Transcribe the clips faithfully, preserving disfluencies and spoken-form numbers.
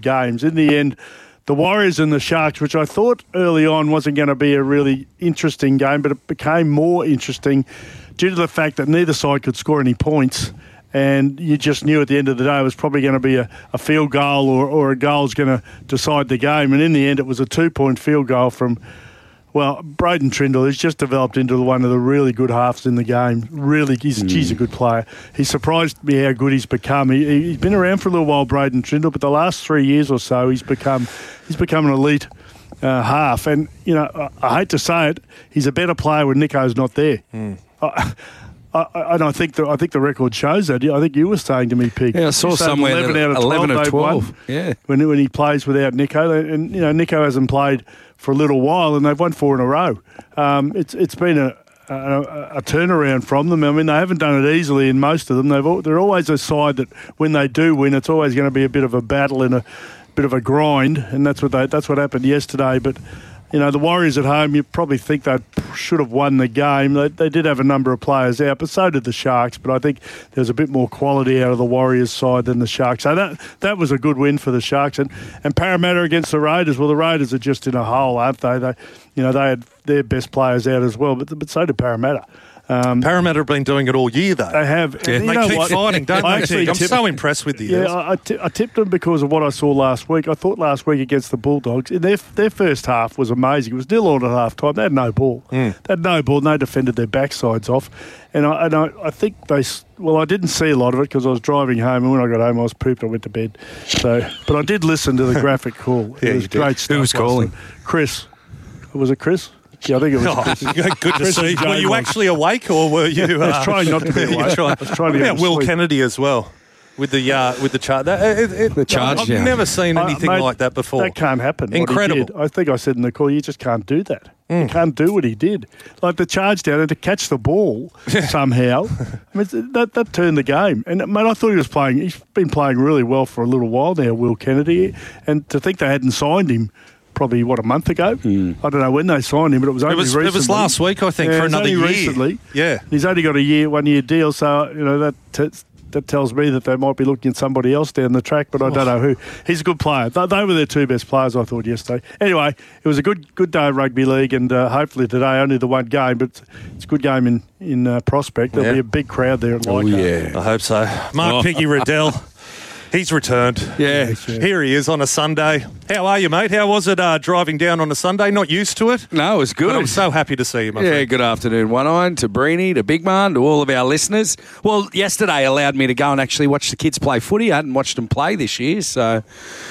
games. In the end, the Warriors and the Sharks, which I thought early on wasn't going to be a really interesting game, but it became more interesting due to the fact that neither side could score any points. And you just knew at the end of the day it was probably going to be a, a field goal or, or a goal was going to decide the game. And in the end, it was a two-point field goal from, well, Braden Trindle. He's just developed into one of the really good halves in the game. Really, he's, mm. he's a good player. He surprised me how good he's become. He, he's been around for a little while, Braden Trindle, but the last three years or so, he's become he's become an elite uh, half. And, you know, I, I hate to say it, he's a better player when Nico's not there. Mm. I, I, and I think the I think the record shows that. I think you were saying to me, Pig. Yeah, I saw somewhere eleven out of twelve, eleven of twelve. Yeah, when when he plays without Nico, and you know Nico hasn't played for a little while, and they've won four in a row. Um, it's it's been a, a a turnaround from them. I mean, they haven't done it easily in most of them. They've they're always a side that when they do win, it's always going to be a bit of a battle and a bit of a grind, and that's what they that's what happened yesterday. But you know, the Warriors at home, you probably think they should have won the game. They, they did have a number of players out, but so did the Sharks. But I think there's a bit more quality out of the Warriors side than the Sharks. So that that was a good win for the Sharks. And, and Parramatta against the Raiders, well, the Raiders are just in a hole, aren't they? They, you know, they had their best players out as well, but but so did Parramatta. Um, Parramatta have been doing it all year, though. They have. Yeah. And they know keep what? fighting, don't I they? I'm tipped, so impressed with the Yeah, Eels. I, I, t- I tipped them because of what I saw last week. I thought last week against the Bulldogs, their their first half was amazing. It was nil all at half time. They had no ball. Mm. They had no ball, and they defended their backsides off. And I, and I, I think they... Well, I didn't see a lot of it because I was driving home, and when I got home, I was pooped. I went to bed. So, but I did listen to the graphic call. Yeah, it was great stuff. Who was calling? Chris. Was it Chris? Yeah, I think it was. Oh, Chris. good to Chris see. Were you was. actually awake, or were you? Uh, I was trying not to be awake. I was trying to yeah, get to Will sleep. Kennedy as well with the uh, with the charge. It, it, the charge. I've yeah. never seen anything uh, mate, like that before. That can't happen. Incredible. I think I said in the call, you just can't do that. Mm. You can't do what he did. Like the charge down and to catch the ball somehow. I mean, that that turned the game. And mate, I thought he was playing. He's been playing really well for a little while now, Will Kennedy. And to think they hadn't signed him. Probably, what, a month ago? Mm. I don't know when they signed him, but it was only it was, recently. It was last week, I think, yeah, for another only year. recently. Yeah. He's only got a year, one-year deal, so, you know, that t- that tells me that they might be looking at somebody else down the track, but I don't know who. He's a good player. They, they were their two best players, I thought, yesterday. Anyway, it was a good good day of rugby league, and uh, hopefully today only the one game, but it's, it's a good game in, in uh, Prospect. There'll yeah. be a big crowd there at Oh, Leichhardt. yeah. I hope so. Mark Oh. Piggy Riddell. He's returned. Yeah. Here he is on a Sunday. How are you, mate? How was it uh, driving down on a Sunday? Not used to it? No, it was good. But I'm so happy to see you, my yeah, friend. good afternoon, One-Eye, to Breeny, to Big Man, to all of our listeners. Well, yesterday allowed me to go and actually watch the kids play footy. I hadn't watched them play this year, so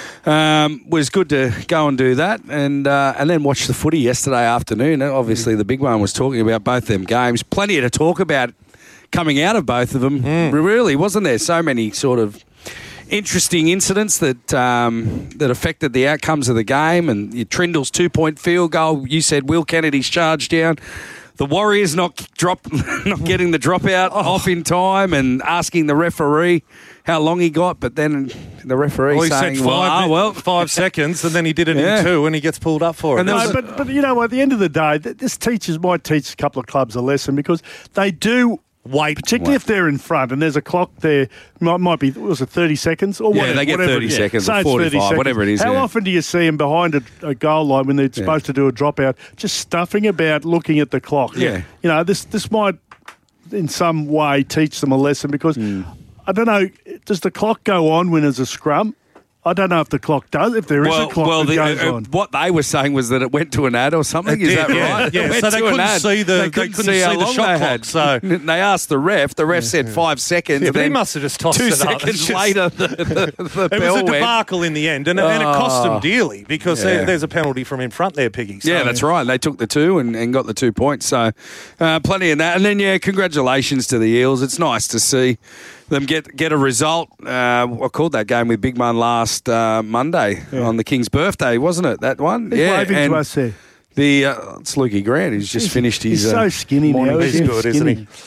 um, it was good to go and do that and uh, and then watch the footy yesterday afternoon. Obviously, the Big One was talking about both them games. Plenty to talk about coming out of both of them, mm. really, wasn't there? So many sort of interesting incidents that um, that affected the outcomes of the game, and your Trindle's two-point field goal. You said Will Kennedy's charge down. The Warriors not drop, not getting the dropout oh. off in time, and asking the referee how long he got, but then the referee well, he saying, said well, five, oh, well, five seconds, and then he did it yeah. in two, and he gets pulled up for it. No, a, but, but, you know, at the end of the day, this teaches might teach a couple of clubs a lesson because they do wait, particularly wait. if they're in front and there's a clock there, might, might be, was it thirty seconds? Or yeah, whatever, they get whatever, thirty yeah. seconds Say or forty-five, seconds. whatever it is. How yeah. often do you see them behind a, a goal line when they're yeah. supposed to do a dropout, just stuffing about looking at the clock? Yeah. You know, this this might in some way teach them a lesson because, mm. I don't know, does the clock go on when there's a scrum? I don't know if the clock does, if there is well, a clock well, that the, goes uh, on. What they were saying was that it went to an ad or something. It is did, that yeah, right? Yeah, so they couldn't see the they couldn't, see, how see long the shot they clock. had. So they asked the ref. The ref said five seconds. Yeah, and but he then must have just tossed two it seconds up. It's just, later, the, the, the it bell was a went. debacle in the end, and, and it cost them Oh. dearly because Yeah. there, there's a penalty from in front there, Piggy. So. Yeah, that's right. They took the two and, and got the two points. So uh, plenty in that. And then, yeah, congratulations to the Eels. It's nice to see them get get a result. Uh, I called that game with Big Man last uh, Monday yeah. on the King's birthday, wasn't it? That one? He's yeah. waving and to us there. The, uh, it's Lukey Grant. He's just he's, finished his He's so uh, skinny now. He's He's good, skinny. isn't he?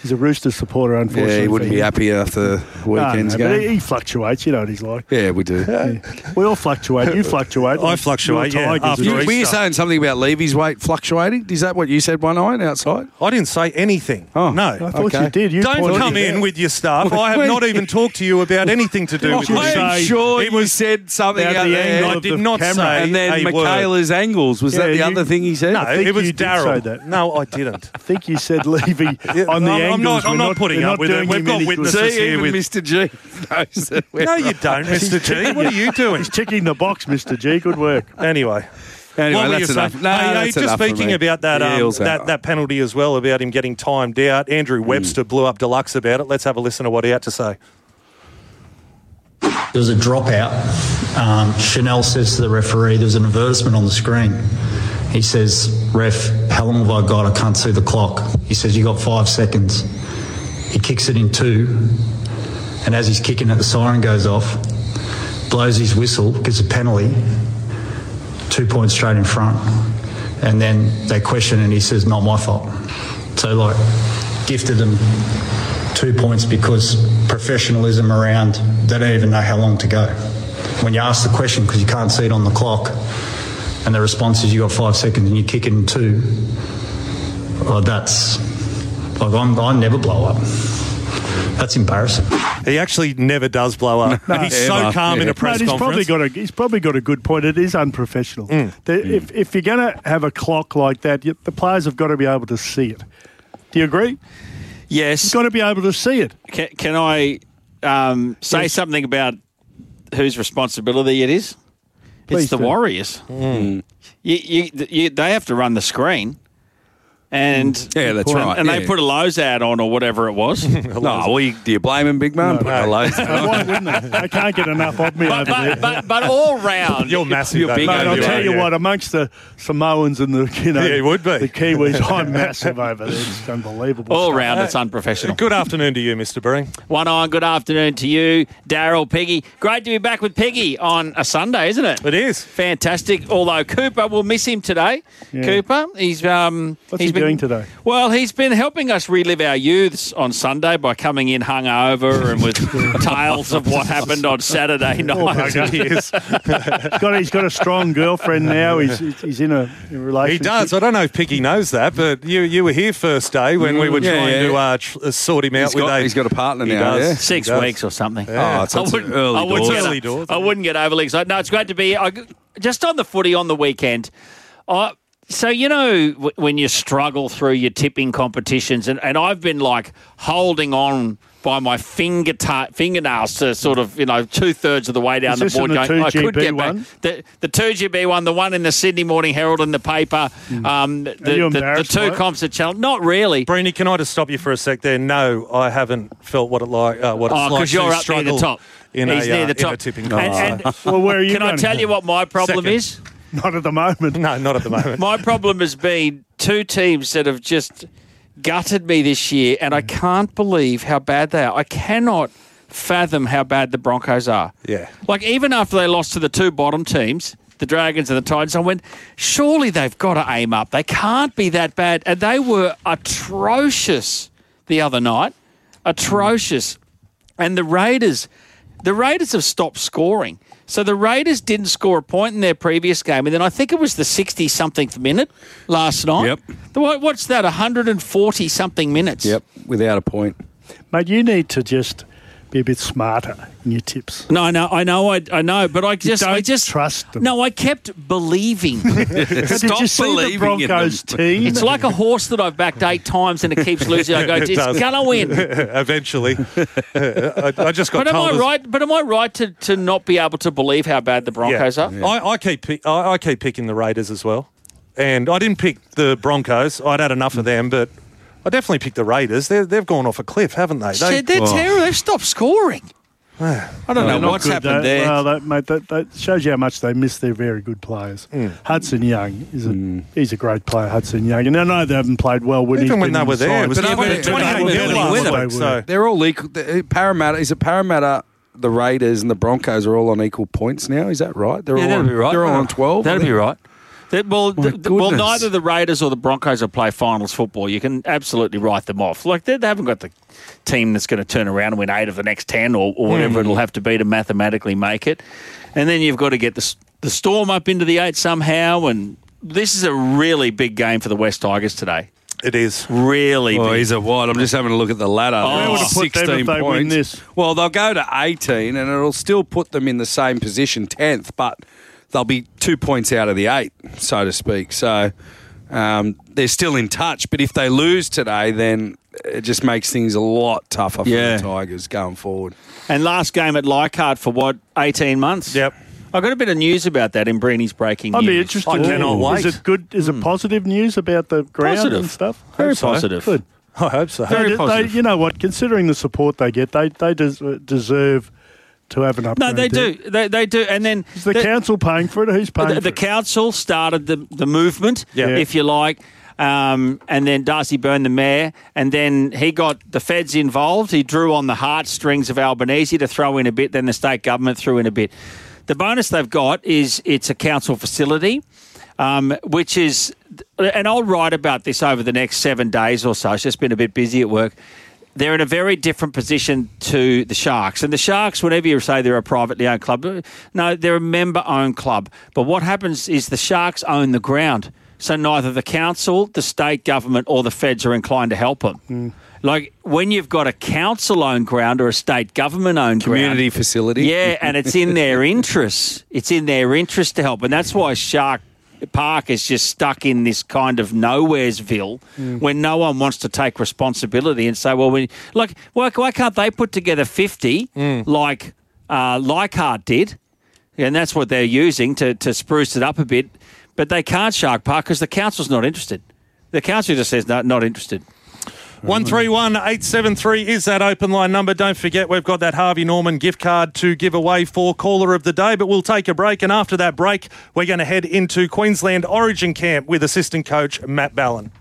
He's a Roosters supporter, unfortunately. Yeah, he wouldn't for be him. happy after the weekend's no, no, but game. he, he fluctuates. You know what he's like. Yeah, we do. Yeah. We all fluctuate. You fluctuate. I fluctuate, You're yeah, Tigers after and You, Easter. were you saying something about Levy's weight fluctuating? Is that what you said one night outside? I didn't say anything. Oh. No. I thought Okay. you did. You Don't pointed come it in out. with your stuff. I have Wait. not even talked to you about anything to do with you I this. am say sure it you was said something about out the there. angle I of did the not camera. say And then a word. Michaela's angles. Was Yeah, that the you- other thing he said? No, I think it was you did say Daryl. that. No, I didn't. I think you said Levy on the I'm- I'm angles. not- I'm We're not putting we're up not with it. doing We've him got any witnesses good. See, here even with- Mister G knows that we're No, you don't, Mister G. What are you doing? He's ticking the box, Mister G. Good work. Anyway. Anyway, What were that's you enough. saying? No, Hey, hey, that's just enough for speaking me. about that, Yeah, um, heels that out. that penalty as well, about him getting timed out. Andrew Webster blew up Deluxe about it. Let's have a listen to what he had to say. There was a dropout. Um, Chanel says to the referee, there's an advertisement on the screen. He says, ref, how long have I got? I can't see the clock. He says, you got five seconds. He kicks it in two. And as he's kicking it, the siren goes off, blows his whistle, gives a penalty, two points straight in front. And then they question and he says, not my fault. So, like, gifted them two points because professionalism around, they don't even know how long to go. When you ask the question because you can't see it on the clock and the response is you got five seconds and you kick it in two, well, that's, like, I'm, I never blow up. That's embarrassing. He actually never does blow up. And he's so Ever. calm in Yeah. a press Mate, he's conference. probably got a he's probably got a good point. It is unprofessional. Mm. The- If if you're going to have a clock like that, you, the players have got to be able to see it. Do you agree? Yes. You've got to be able to see it. Can, can I um, say Yes. something about whose responsibility it is? Please it's the do. Warriors. You, you, you, they have to run the screen. And Yeah, that's right. and yeah. they put a Lowe's ad on or whatever it was. No, well, you, do you blame him, big man? Put no. a load- Uh, why wouldn't they? They can't get enough of me but, over there. but, but, but all round, You're massive. You're though, big mate. Mate, I'll over tell there, you yeah. what, amongst the Samoans and the you know Yeah, it would be. the Kiwis, I'm massive over there. It's unbelievable. all stuff. round, it's unprofessional. Good afternoon to you, Mister Breen. One on. Good afternoon to you, Daryl, Peggy. Great to be back with Peggy on a Sunday, isn't it? It is. Fantastic. Although Cooper, we'll miss him today. Yeah. Cooper, he's um, What's he's he been, doing today? Well, he's been helping us relive our youths on Sunday by coming in hungover and with tales of what happened on Saturday night. bugger. He is. He's got, he's got a strong girlfriend now. He's he's in a, in a He relationship. does. I don't know if Picky knows that, but you you were here first day when we were Yeah, trying yeah. to uh, tr- uh, sort him out He's with got, a. he's got a partner He now, does. yeah? Six He does. weeks or something. Oh, it's, I it's wouldn't, early I wouldn't doors. get, Early doors, I wouldn't get overly excited. No, it's great to be. I, just on the footy on the weekend. I, so, you know, w- when you struggle through your tipping competitions, and, and I've been like holding on by my finger ta- fingernails to sort of, you know, two thirds of the way down Is the this board in the going, I two G B could get one? back. The, the two G B one, the one in the Sydney Morning Herald in the paper, um, the, Hmm. you the, the embarrassed two by it? comps at Channel. Not really. Breeny, can I just stop you for a sec there? No, I haven't felt what it like. Uh, what it's Oh, like because you're to up near struggle the top. In He's a, near uh, the in a top. tipping And- and- Well, where are you Can I going? tell you what my problem Second. is? Not at the moment. No, not at the moment. My problem has been two teams that have just gutted me this year, and I can't believe how bad they are. I cannot fathom how bad the Broncos are. Yeah. Like, even after they lost to the two bottom teams, the Dragons and the Titans, I went, surely they've got to aim up. They can't be that bad. And they were atrocious the other night. Atrocious. And the Raiders, the Raiders have stopped scoring. So the Raiders didn't score a point in their previous game, and then I think it was the sixty-something minute last night. Yep. The- what- What's that, one hundred forty-something minutes? Yep, without a point. Mate, you need to just be a bit smarter in your tips. No, I know, I know, I, I know, but I just, don't I just trust them. No, I kept believing. Did you see the believing in Broncos them. team? It's like a horse that I've backed eight times and it keeps losing. I go, It it's does. gonna win. Eventually. I, I just got But am told. I as- right? But am I right to, to not be able to believe how bad the Broncos Yeah. are? I, I keep pick, I, I keep picking the Raiders as well, and I didn't pick the Broncos. I'd had enough of them, but I definitely picked the Raiders. They're, they've gone off a cliff, haven't they? They, They, are terrible. They've stopped scoring. I don't They're know not what's good, happened though. there. Well, that, mate, that, that shows you how much they miss their very good players. Hudson Young is a he's a great player, Hudson Young, and I know they haven't played well when even he's when been they were inside. there, it was But yeah, twenty, but- twenty-eight but- nil but- last but- week. but- So They're all equal. the- Parramatta, is it Parramatta, the Raiders and the Broncos are all on equal points now? Is that right? They're Yeah, all that'd on, be right. They're all on twelve. That'd be right. The, well, My the, well, goodness. neither the Raiders or the Broncos will play finals football. You can absolutely write them off. Like they, they haven't got the team that's going to turn around and win eight of the next ten, or, or whatever Mm. it'll have to be to mathematically make it. And then you've got to get the the Storm up into the eight somehow. And this is a really big game for the West Tigers today. It is. Really Oh, big. he's a wide. I'm just having a look at the ladder. Oh. Where would have put them if they win this? Well, they'll go to eighteen, and it'll still put them in the same position, tenth, but they'll be two points out of the eight, so to speak. So um, they're still in touch. But if they lose today, then it just makes things a lot tougher for Yeah. the Tigers going forward. And last game at Leichhardt for what, eighteen months? Yep. I got a bit of news about that in Breeny's breaking I'd news. be interested. I cannot wait. Is it good? Is it positive news about the ground Positive. and stuff? Very Hope so. positive. Good. I hope so. Very They- they- positive. you know what? Considering the support they get, they they des- deserve to have an upgrade. No, they there. do. They, they do. And then Is the, the- council paying for it? Who's paying the, for the it? council started the, the movement, Yeah. if you like. Um, and then Darcy Byrne, the mayor, and then he got the feds involved. He drew on the heartstrings of Albanese to throw in a bit. Then the state government threw in a bit. The bonus they've got is it's a council facility, um, which is, and I'll write about this over the next seven days or so. It's just been a bit busy at work. They're in a very different position to the Sharks. And the Sharks, whenever you say they're a privately owned club, no, they're a member-owned club. But what happens is the Sharks own the ground. So neither the council, the state government, or the feds are inclined to help them. Mm. Like when you've got a council-owned ground or a state government-owned Community ground, facility. yeah, and it's in their interest. It's in their interest to help, and that's why Shark Park is just stuck in this kind of nowheresville Mm. when no one wants to take responsibility and say, "Well, we like why, why can't they put together fifty Mm. like uh, Leichhardt did?" And that's what they're using to to spruce it up a bit. But they can't Shark Park because the council's not interested. The council just says no, not interested. one three one eight seven three is that open line number. Don't forget, we've got that Harvey Norman gift card to give away for caller of the day. But we'll take a break, and after that break, we're going to head into Queensland Origin Camp with assistant coach Matt Ballin.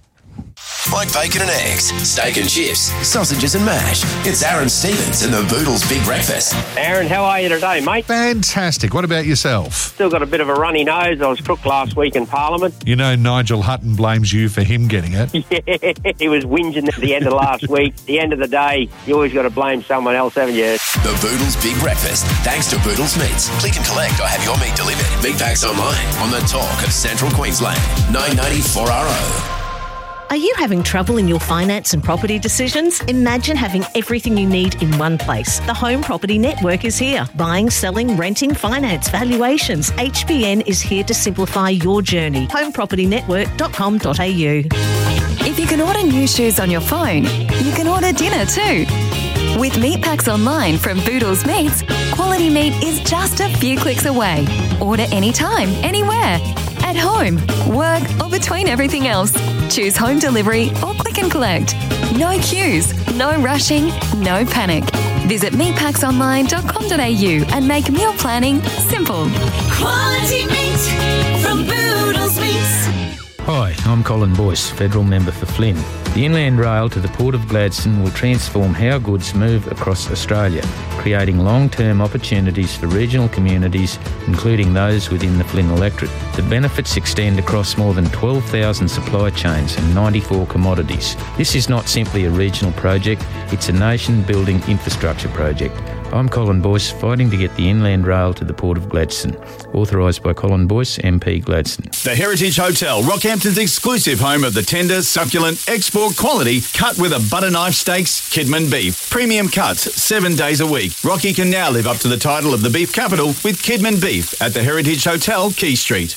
Like bacon and eggs, steak and chips, sausages and mash. It's Aaron Stevens and the Boodles Big Breakfast. Aaron, how are you today, mate? Fantastic. What about yourself? Still got a bit of a runny nose. I was crook last week in Parliament. You know Nigel Hutton blames you for him getting it. He was whinging at the end of last week. At the end of the day, you always got to blame someone else, haven't you? The Boodles Big Breakfast, thanks to Boodles Meats. Click and collect or have your meat delivered. Meat packs online on the talk of Central Queensland. nine ninety four R O. Are you having trouble in your finance and property decisions? Imagine having everything you need in one place. The Home Property Network is here. Buying, selling, renting, finance, valuations. H B N is here to simplify your journey. home property network dot com dot a u. If you can order new shoes on your phone, you can order dinner too. With meat packs online from Boodles Meats, quality meat is just a few clicks away. Order anytime, anywhere. At home, work, or between everything else. Choose home delivery or click and collect. No queues, no rushing, no panic. Visit meat packs online dot com dot a u and make meal planning simple. Quality meat from Boodles Meats. Hi, I'm Colin Boyce, Federal Member for Flynn. The inland rail to the Port of Gladstone will transform how goods move across Australia, creating long-term opportunities for regional communities, including those within the Flynn electorate. The benefits extend across more than twelve thousand supply chains and ninety-four commodities. This is not simply a regional project, it's a nation-building infrastructure project. I'm Colin Boyce, fighting to get the inland rail to the Port of Gladstone. Authorised by Colin Boyce, M P Gladstone. The Heritage Hotel, Rockhampton's exclusive home of the tender, succulent, export quality, cut with a butter knife steaks, Kidman beef. Premium cuts, seven days a week. Rocky can now live up to the title of the beef capital with Kidman beef at the Heritage Hotel, Key Street.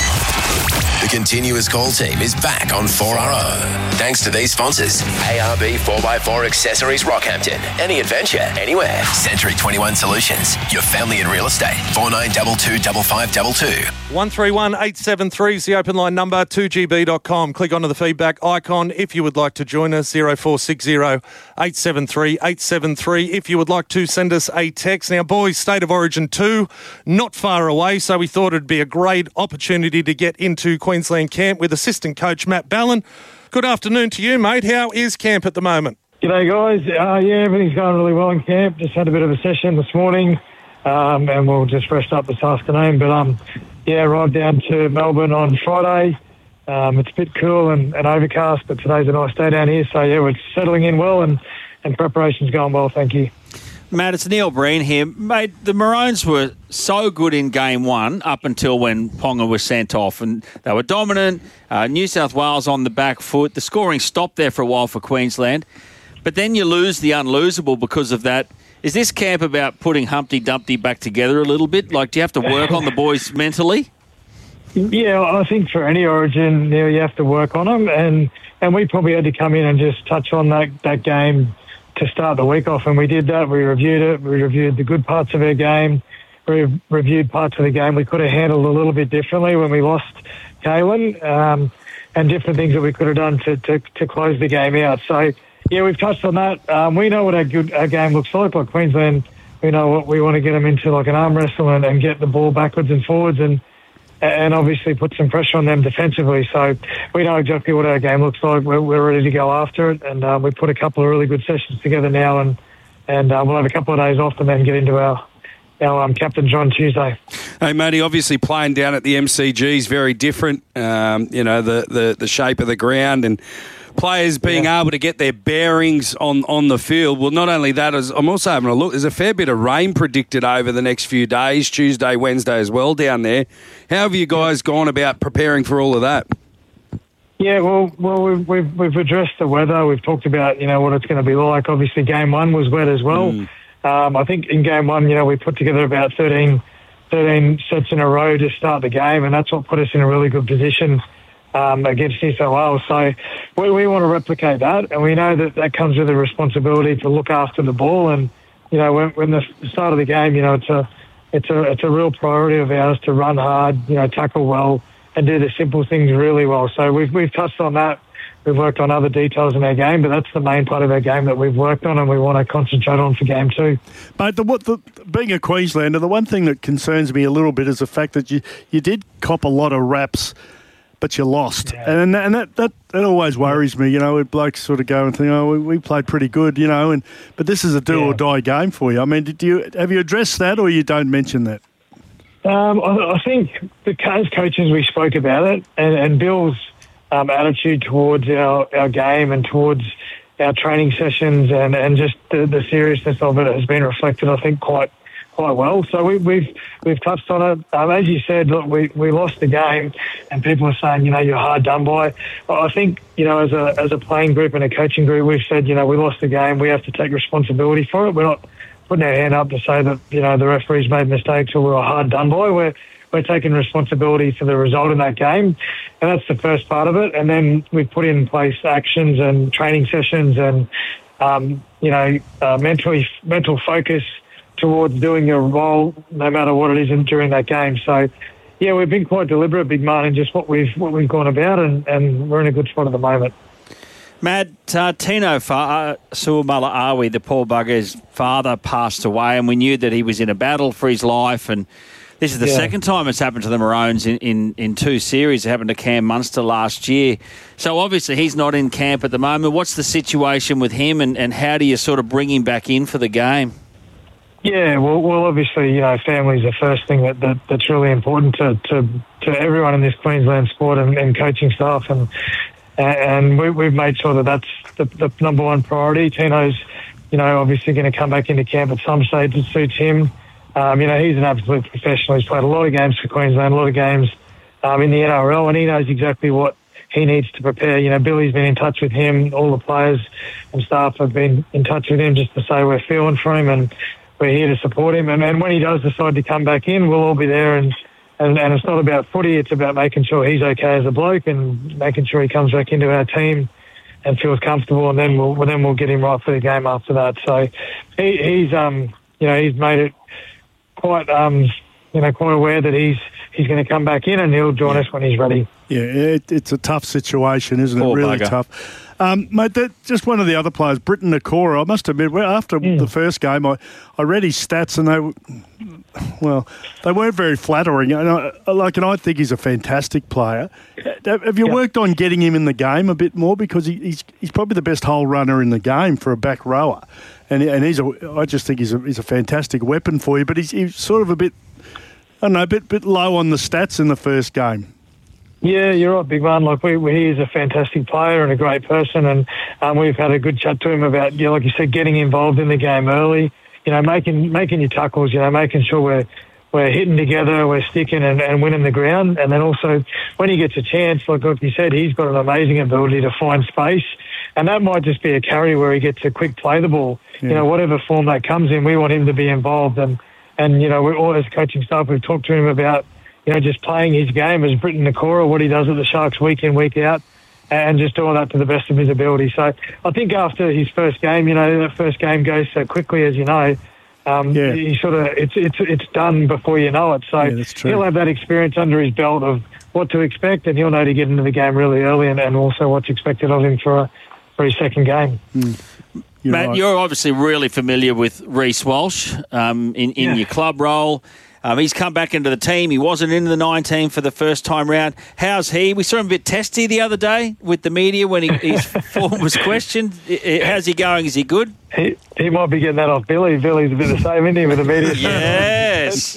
The continuous call team is back on four R O. Thanks to these sponsors. A R B four by four Accessories Rockhampton. Any adventure, anywhere. Century twenty-one Solutions. Your family in real estate. four nine two two five five two two. one three one eight seven three is the open line number, two g b dot com. Click onto the feedback icon if you would like to join us, zero four six zero eight seven three eight seven three. If you would like to send us a text. Now, boys, State of Origin two, not far away, so we thought it'd be a great opportunity to get into Queensland camp with assistant coach Matt Ballin. Good afternoon to you, mate. How is camp at the moment? G'day, guys. Uh, yeah, everything's going really well in camp. Just had a bit of a session this morning, um, and we'll just rest up this afternoon. But um, yeah, arrived down to Melbourne on Friday. Um, it's a bit cool and, and overcast, but today's a nice day down here. So, yeah, we're settling in well and, and preparation's going well, thank you. Matt, it's Neil Breen here. Mate, the Maroons were so good in game one up until when Ponga was sent off, and they were dominant. Uh, New South Wales on the back foot. The scoring stopped there for a while for Queensland. But then you lose the unlosable because of that. Is this camp about putting Humpty Dumpty back together a little bit? Like, do you have to work on the boys mentally? Yeah, I think for any origin, Neil, you have to work on them. And, and we probably had to come in and just touch on that, that game to start the week off, and we did that. We reviewed it. We reviewed the good parts of our game. We reviewed parts of the game we could have handled a little bit differently when we lost Kalen, um, and different things that we could have done to, to, to close the game out. So, yeah, we've touched on that. Um, we know what our, good, our game looks like. Like Queensland, we know what we want to get them into, like an arm wrestle and, and get the ball backwards and forwards and and obviously put some pressure on them defensively. So we know exactly what our game looks like. We're, we're ready to go after it, and uh, we put a couple of really good sessions together now, and and uh, we'll have a couple of days off and then get into our our um, captains on Tuesday. Hey, Matty, obviously playing down at the M C G is very different. Um, you know, the, the, the shape of the ground and players being yeah. able to get their bearings on, on the field. Well, not only that, as I'm also having a look, there's a fair bit of rain predicted over the next few days, Tuesday, Wednesday as well down there. How have you guys gone about preparing for all of that? Yeah, well, well, we've, we've, we've addressed the weather. We've talked about, you know, what it's going to be like. Obviously, game one was wet as well. Mm. Um, I think in game one, you know, we put together about thirteen, thirteen sets in a row to start the game, and that's what put us in a really good position Um, against New South Wales. So we, we want to replicate that, and we know that that comes with a responsibility to look after the ball. And you know, when, when the start of the game, you know, it's a it's a it's a real priority of ours to run hard, you know, tackle well, and do the simple things really well. So we've we've touched on that. We've worked on other details in our game, but that's the main part of our game that we've worked on and we want to concentrate on for game two. Mate, the, what, the, being a Queenslander, the one thing that concerns me a little bit is the fact that you, you did cop a lot of raps, but you lost. Yeah. And and that, that, that always worries me, you know, when blokes sort of go and think, oh, we, we played pretty good, you know, and but this is a do-or-die yeah. game for you. I mean, did you have you addressed that or you don't mention that? Um, I, I think the as coaches we spoke about it, and, and Bill's um, attitude towards our, our game and towards our training sessions and, and just the, the seriousness of it has been reflected, I think, quite quite well. So we, we've we've touched on it. Um, as you said, look, we, we lost the game, and people are saying, you know, you're hard done by. Well, I think, you know, as a as a playing group and a coaching group, we've said, you know, we lost the game. We have to take responsibility for it. We're not putting our hand up to say that, you know, the referees made mistakes or we're hard done by. We're we're taking responsibility for the result in that game, and that's the first part of it. And then we've put in place actions and training sessions and, um, you know, uh, mentally mental focus towards doing your role, no matter what it is in, during that game. So, yeah, we've been quite deliberate, Big Man, in just what we've what we've gone about, and, and we're in a good spot at the moment. Matt, uh, Tino Fa- uh, Suamala-Awi, the poor bugger's father, passed away, and we knew that he was in a battle for his life, and this is the yeah. second time it's happened to the Maroons in, in, in two series. It happened to Cam Munster last year. So obviously he's not in camp at the moment. What's the situation with him, and, and how do you sort of bring him back in for the game? Yeah, well, well, obviously, you know, family is the first thing that, that that's really important to, to, to everyone in this Queensland sport and, and coaching staff, and and we, we've made sure that that's the, the number one priority. Tino's, you know, obviously going to come back into camp at some stage. It suits him. Um, you know, he's an absolute professional. He's played a lot of games for Queensland, a lot of games um, in the N R L, and he knows exactly what he needs to prepare. You know, Billy's been in touch with him. All the players and staff have been in touch with him just to say we're feeling for him and we're here to support him. And, and when he does decide to come back in, we'll all be there. And, and, and it's not about footy. It's about making sure he's okay as a bloke and making sure he comes back into our team and feels comfortable. And then we'll, well, then we'll get him right for the game after that. So he, he's, um, you know, he's made it quite, um, you know, quite aware that he's he's going to come back in, and he'll join us when he's ready. Yeah, it, it's a tough situation, isn't it? Poor really bugger. tough. Um, mate, that, just one of the other players, Britton Nakora, I must admit, well, after mm. the first game, I, I read his stats and they, well, they weren't very flattering. And I, like, and I think he's a fantastic player. Have you yeah. worked on getting him in the game a bit more? Because he, he's he's probably the best hole runner in the game for a back rower. And and he's a, I just think he's a, he's a fantastic weapon for you, but he's, he's sort of a bit I don't know, a bit, bit low on the stats in the first game. Yeah, you're right, big man. Like we, we, he is a fantastic player and a great person, and um, we've had a good chat to him about, you know, like you said, getting involved in the game early. You know, making making your tackles. You know, making sure we're we're hitting together, we're sticking and, and winning the ground, and then also when he gets a chance, like like you said, he's got an amazing ability to find space, and that might just be a carry where he gets a quick play the ball. Yeah. You know, whatever form that comes in, we want him to be involved, and and you know, we all as coaching staff, we've talked to him about, you know, just playing his game as Britton Nakora, what he does at the Sharks week in, week out, and just doing that to the best of his ability. So I think after his first game, you know, that first game goes so quickly, as you know, um, yeah. he sort of, it's it's it's done before you know it. So yeah, he'll have that experience under his belt of what to expect, and he'll know to get into the game really early, and, and also what's expected of him for, a, for his second game. Mm. You're Matt, right. You're obviously really familiar with Reece Walsh um, in, in yeah. your club role. Um, he's come back into the team. He wasn't in the nineteen for the first time round. How's he? We saw him a bit testy the other day with the media when he, his form was questioned. How's he going? Is he good? He he might be getting that off Billy. Billy's a bit the same, isn't he, with the media? Yes.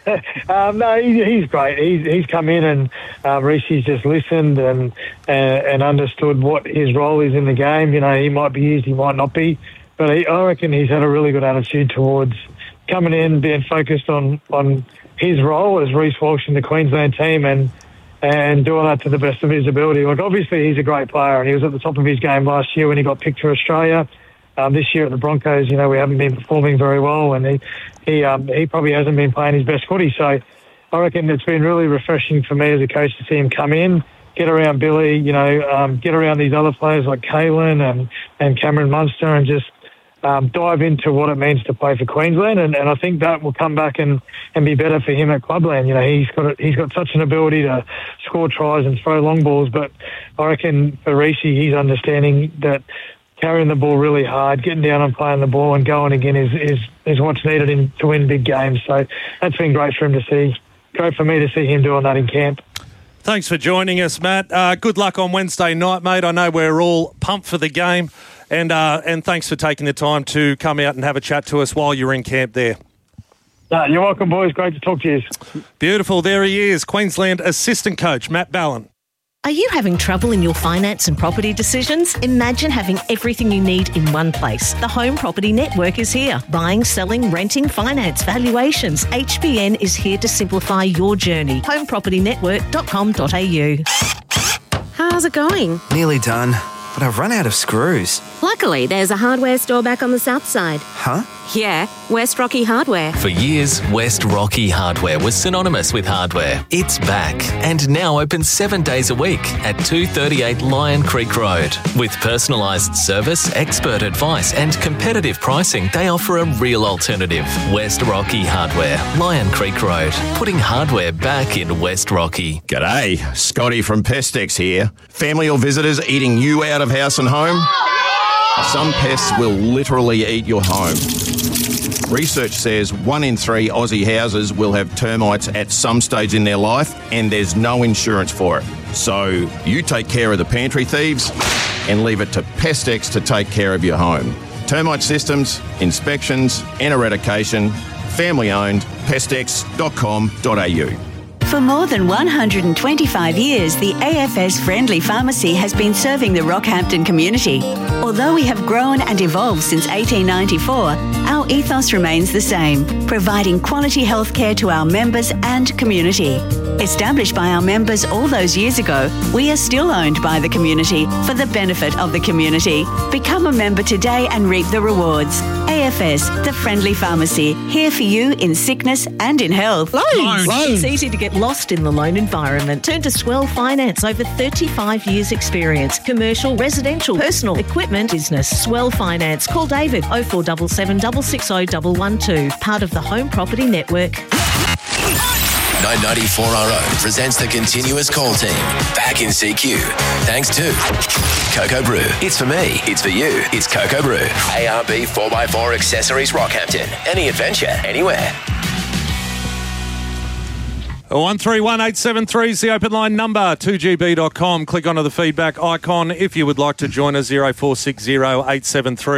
um, no, he, he's great. He's he's come in and um, Reece's just listened and uh, and understood what his role is in the game. You know, he might be used, he might not be, but he, I reckon he's had a really good attitude towards coming in, being focused on, on his role as Reece Walsh in the Queensland team and and doing that to the best of his ability. Like, obviously, he's a great player, and he was at the top of his game last year when he got picked for Australia. Um, this year at the Broncos, you know, we haven't been performing very well, and he he um, he probably hasn't been playing his best footy. So I reckon it's been really refreshing for me as a coach to see him come in, get around Billy, you know, um, get around these other players like Kalen and, and Cameron Munster, and just Um, dive into what it means to play for Queensland, and, and I think that will come back and, and be better for him at Clubland. You know, he's got a, he's got such an ability to score tries and throw long balls, but I reckon for Reece, he's understanding that carrying the ball really hard, getting down and playing the ball and going again is is, is what's needed in, to win big games. So that's been great for him to see. Great for me to see him doing that in camp. Thanks for joining us, Matt. Uh, good luck on Wednesday night, mate. I know we're all pumped for the game. And uh, and thanks for taking the time to come out and have a chat to us while you're in camp there. No, you're welcome, boys. Great to talk to you. Beautiful. There he is, Queensland assistant coach, Matt Ballin. Are you having trouble in your finance and property decisions? Imagine having everything you need in one place. The Home Property Network is here. Buying, selling, renting, finance, valuations. H B N is here to simplify your journey. home property network dot com dot a u. How's it going? Nearly done, but I've run out of screws. Luckily, there's a hardware store back on the south side. Huh? Yeah, West Rocky Hardware. For years, West Rocky Hardware was synonymous with hardware. It's back and now open seven days a week at two thirty-eight Lion Creek Road. With personalised service, expert advice and competitive pricing, they offer a real alternative. West Rocky Hardware, Lion Creek Road, putting hardware back in West Rocky. G'day, Scotty from Pestex here. Family or visitors eating you out of house and home? Some pests will literally eat your home. Research says one in three Aussie houses will have termites at some stage in their life, and there's no insurance for it. So you take care of the pantry thieves and leave it to Pestex to take care of your home. Termite systems, inspections and eradication, family owned, pestex dot com dot a u. For more than one hundred twenty-five years, the A F S Friendly Pharmacy has been serving the Rockhampton community. Although we have grown and evolved since eighteen ninety-four, our ethos remains the same, providing quality healthcare to our members and community. Established by our members all those years ago, we are still owned by the community for the benefit of the community. Become a member today and reap the rewards. A F S, the Friendly Pharmacy, here for you in sickness and in health. Loans. It's easy to get lost in the loan environment. Turn to Swell Finance. Over thirty-five years experience. Commercial, residential, personal, equipment, business. Swell Finance. Call David oh four seven seven, six six oh, one one two. Part of the Home Property Network. nine ninety-four R O presents the continuous call team back in C Q. Thanks to Cocoa Brew. It's for me. It's for you. It's Cocoa Brew. A R B four by four Accessories Rockhampton. Any adventure, anywhere. one three one eight seven three is the open line number, two g b dot com. Click onto the feedback icon if you would like to join us, zero four six zero eight seven three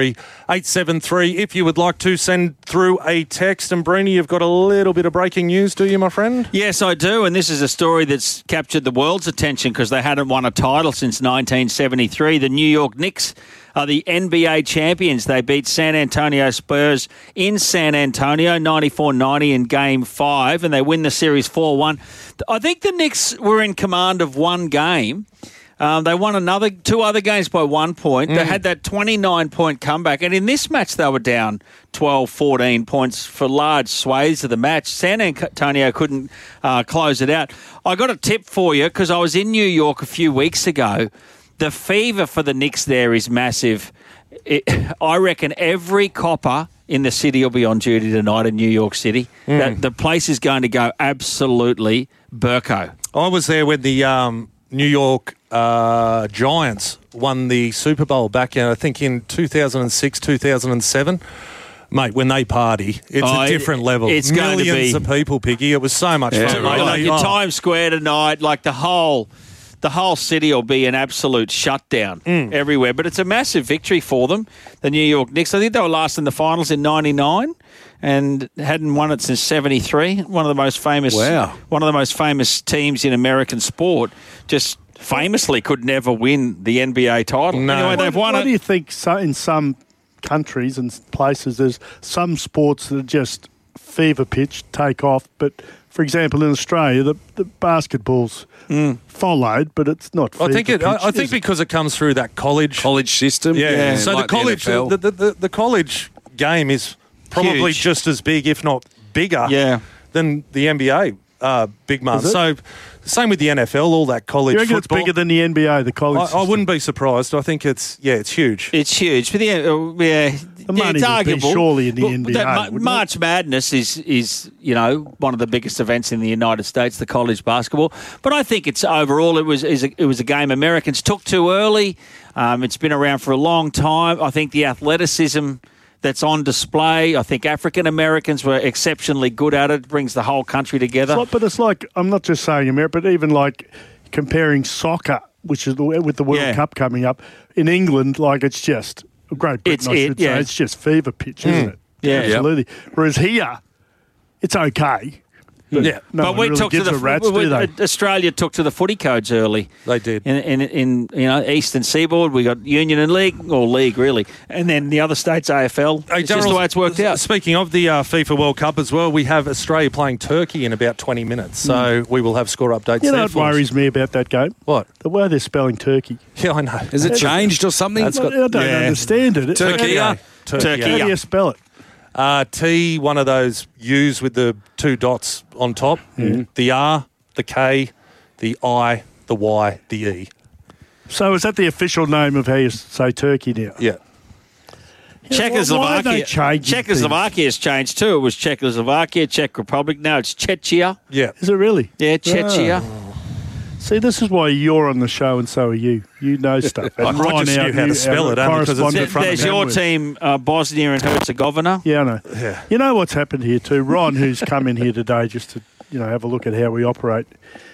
eight seven three. If you would like to send through a text. And Breenie, you've got a little bit of breaking news, do you, my friend? Yes, I do, and this is a story that's captured the world's attention because they hadn't won a title since nineteen seventy-three. The New York Knicks are the N B A champions. They beat San Antonio Spurs in San Antonio, ninety-four ninety in Game five, and they win the series four one. I think the Knicks were in command of one game. Um, they won another two other games by one point. Mm. They had that twenty-nine point comeback, and in this match they were down twelve, fourteen points for large swathes of the match. San Antonio couldn't uh, close it out. I got a tip for you because I was in New York a few weeks ago. The fever for the Knicks there is massive. It, I reckon every copper in the city will be on duty tonight in New York City. Mm. The, the place is going to go absolutely burko. I was there when the um, New York uh, Giants won the Super Bowl back in, I think, in two thousand six, two thousand seven. Mate, when they party, it's Oh, a different it- level. it's going to Millions be- of people, Piggy. It was so much Yeah, fun. right. mate. Like They- in oh. Times Square tonight, like the whole, the whole city will be an absolute shutdown Mm. everywhere. But it's a massive victory for them, the New York Knicks. I think they were last in the finals in ninety-nine and hadn't won it since seventy-three. One of the most famous, Wow. one of the most famous teams in American sport. Just famously could never win the N B A title. Anyway, they've won Why it. do you think so, in some countries and places there's some sports that are just fever pitch, take off, but for example in Australia the, the basketball's followed, but it's not fever I think it. pitch, I, I think is it? because it comes through that college college system. Yeah. Yeah, so like the college, the N F L. the, the, the, the college game is probably Huge. just as big, if not bigger, Yeah. than the N B A. Uh, big man. Is it? So same with the N F L. All that college You reckon football. it's bigger than the N B A, the college I, I system? wouldn't be surprised. I think it's yeah, it's huge. It's huge, but yeah, uh, yeah, The money yeah, it's would be arguable. surely in the Well, N B A, that Ma- wouldn't it? March Madness is is you know one of the biggest events in the United States, the college basketball. But I think it's overall it was is a, it was a game Americans took too early. Um, it's been around for a long time. I think the athleticism that's on display. I think African Americans were exceptionally good at it. It brings the whole country together. It's like, but it's like, I'm not just saying America, but even like comparing soccer, which is the, with the World Yeah. Cup coming up, in England, like it's just, Great Britain, It's I it, should yeah. say, it's just fever pitch, isn't it? Yeah. Absolutely. Whereas here, it's okay. But Yeah. no but one we really took to gives the a rat's, we- do they? Australia took to the footy codes early. They did. In, in, in you know Eastern Seaboard, we got Union and League or League really, and then the other states A F L. Hey, It's just the Darryl, way it's worked out. Speaking of the uh, FIFA World Cup as well, we have Australia playing Turkey in about twenty minutes, so we will have score updates. You know there what for us. worries me about that game? What? The way they're spelling Turkey. Yeah, I know. Has it changed or something? That's Well, got- I don't yeah. understand it. Turkey. How, Turkey. how do you spell it? Uh, T, one of those U's with the two dots on top. The R, the K, the I, the Y, the E. So is that the official name of how you say Turkey now? Yeah. Czechoslovakia. Why are they changing Czechoslovakia has changed too. It was Czechoslovakia, Czech Republic. Now it's Czechia. Yeah. Is it really? Yeah, Czechia. See, this is why you're on the show and so are you. You know stuff. I And just Ron, knew our- how to our spell it, only 'cause it's in correspondent front of There's me. your with- team, uh, Bosnia and Herzegovina. Yeah, I know. Yeah. You know what's happened here too? Ron, who's come in here today just to you know have a look at how we operate.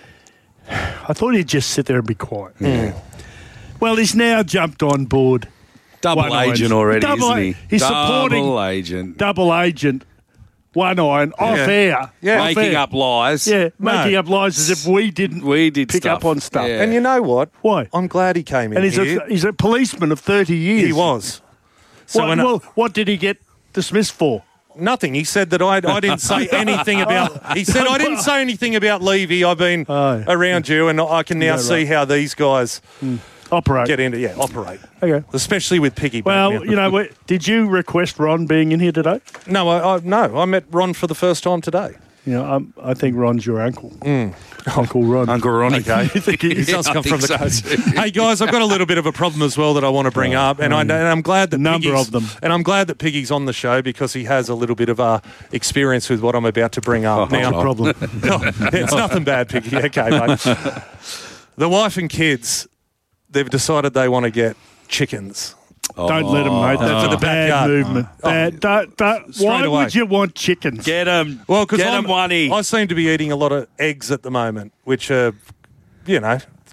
I thought he'd just sit there and be quiet. Well, he's now jumped on board. Double One iron. agent already, Double isn't a- he? He's Double supporting agent. double agent, one iron, off Yeah. air. Yeah. off Making air. up lies. Yeah, No. making up lies as if we didn't We did pick stuff. up on stuff. Yeah. And you know what? Why? I'm glad he came in And he's here. a, he's a policeman of thirty years. He was. So Well, when I- well, what did he get dismissed for? Nothing. He said that I, I didn't say anything about. He said I didn't say anything about Levy. I've been Oh. around you, and I can now Yeah, see right. how these guys Operate. get into yeah operate. Okay. Especially with Piggy. Well, back now. you know, what- did you request Ron being in here today? No, I, I no. I met Ron for the first time today. You know, um, I think Ron's your uncle. Uncle Ron. Uncle Ronnie. Okay. You think he He is? does I come think from the so coast. too. Hey guys, I've got a little bit of a problem as well that I want to bring up, and, I, and I'm glad that Number Piggy's, of them. and I'm glad that Piggy's on the show because he has a little bit of uh, experience with what I'm about to bring up. now, No problem. No, it's nothing bad, Piggy. Okay, mate. The wife and kids, they've decided they want to get chickens. Don't let him, mate. That's For the a bad backyard. movement. Bad. Don't, don't, Straight why away. would you want chickens? Get him. Well, because Get him one. I seem to be eating a lot of eggs at the moment, which are, you know,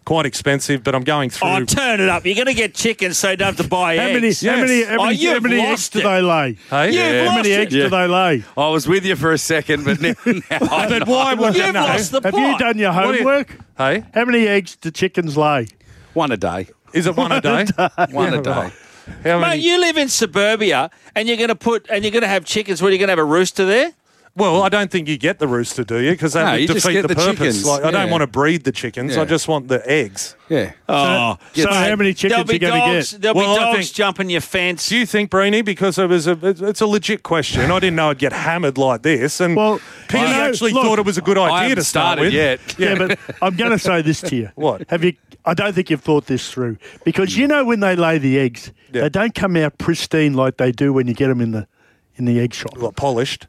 quite expensive, but I'm going through. Oh, turn it up. You're going to get chickens so you don't have to buy How many, eggs. how many, how Oh, many, how you've many eggs lost do it. they lay? Hey? You've How lost many it. eggs do they lay? I was with you for a second, but now, now I But know. why would You've you know? lost the Have plot. you done your What do you- homework? Hey, How many eggs do chickens lay? One a day. is it one a day? One Yeah, a day. right. How Mate, many? you live in suburbia and you're going to put and you're going to have chickens. What, are you going to have a rooster there? Well, I don't think you get the rooster, do you? Because that No, would you just defeat get the, the purpose. chickens, Like, I don't yeah. want to breed the chickens. Yeah. I just want the eggs. Yeah. Oh, So how many chickens there'll be you going to dogs. get? There'll Well, be I dogs think- jumping your fence. Do you think, Breeny, because it was a, it's a legit question, I didn't know I'd get hammered like this, and Well, Pete you know, actually look, thought it was a good I idea haven't to start started with. yet. Yeah, but I'm going to say this to you. What? Have you? I don't think you've thought this through because you know when they lay the eggs, Yeah. they don't come out pristine like they do when you get them in the in the egg shop. What, polished?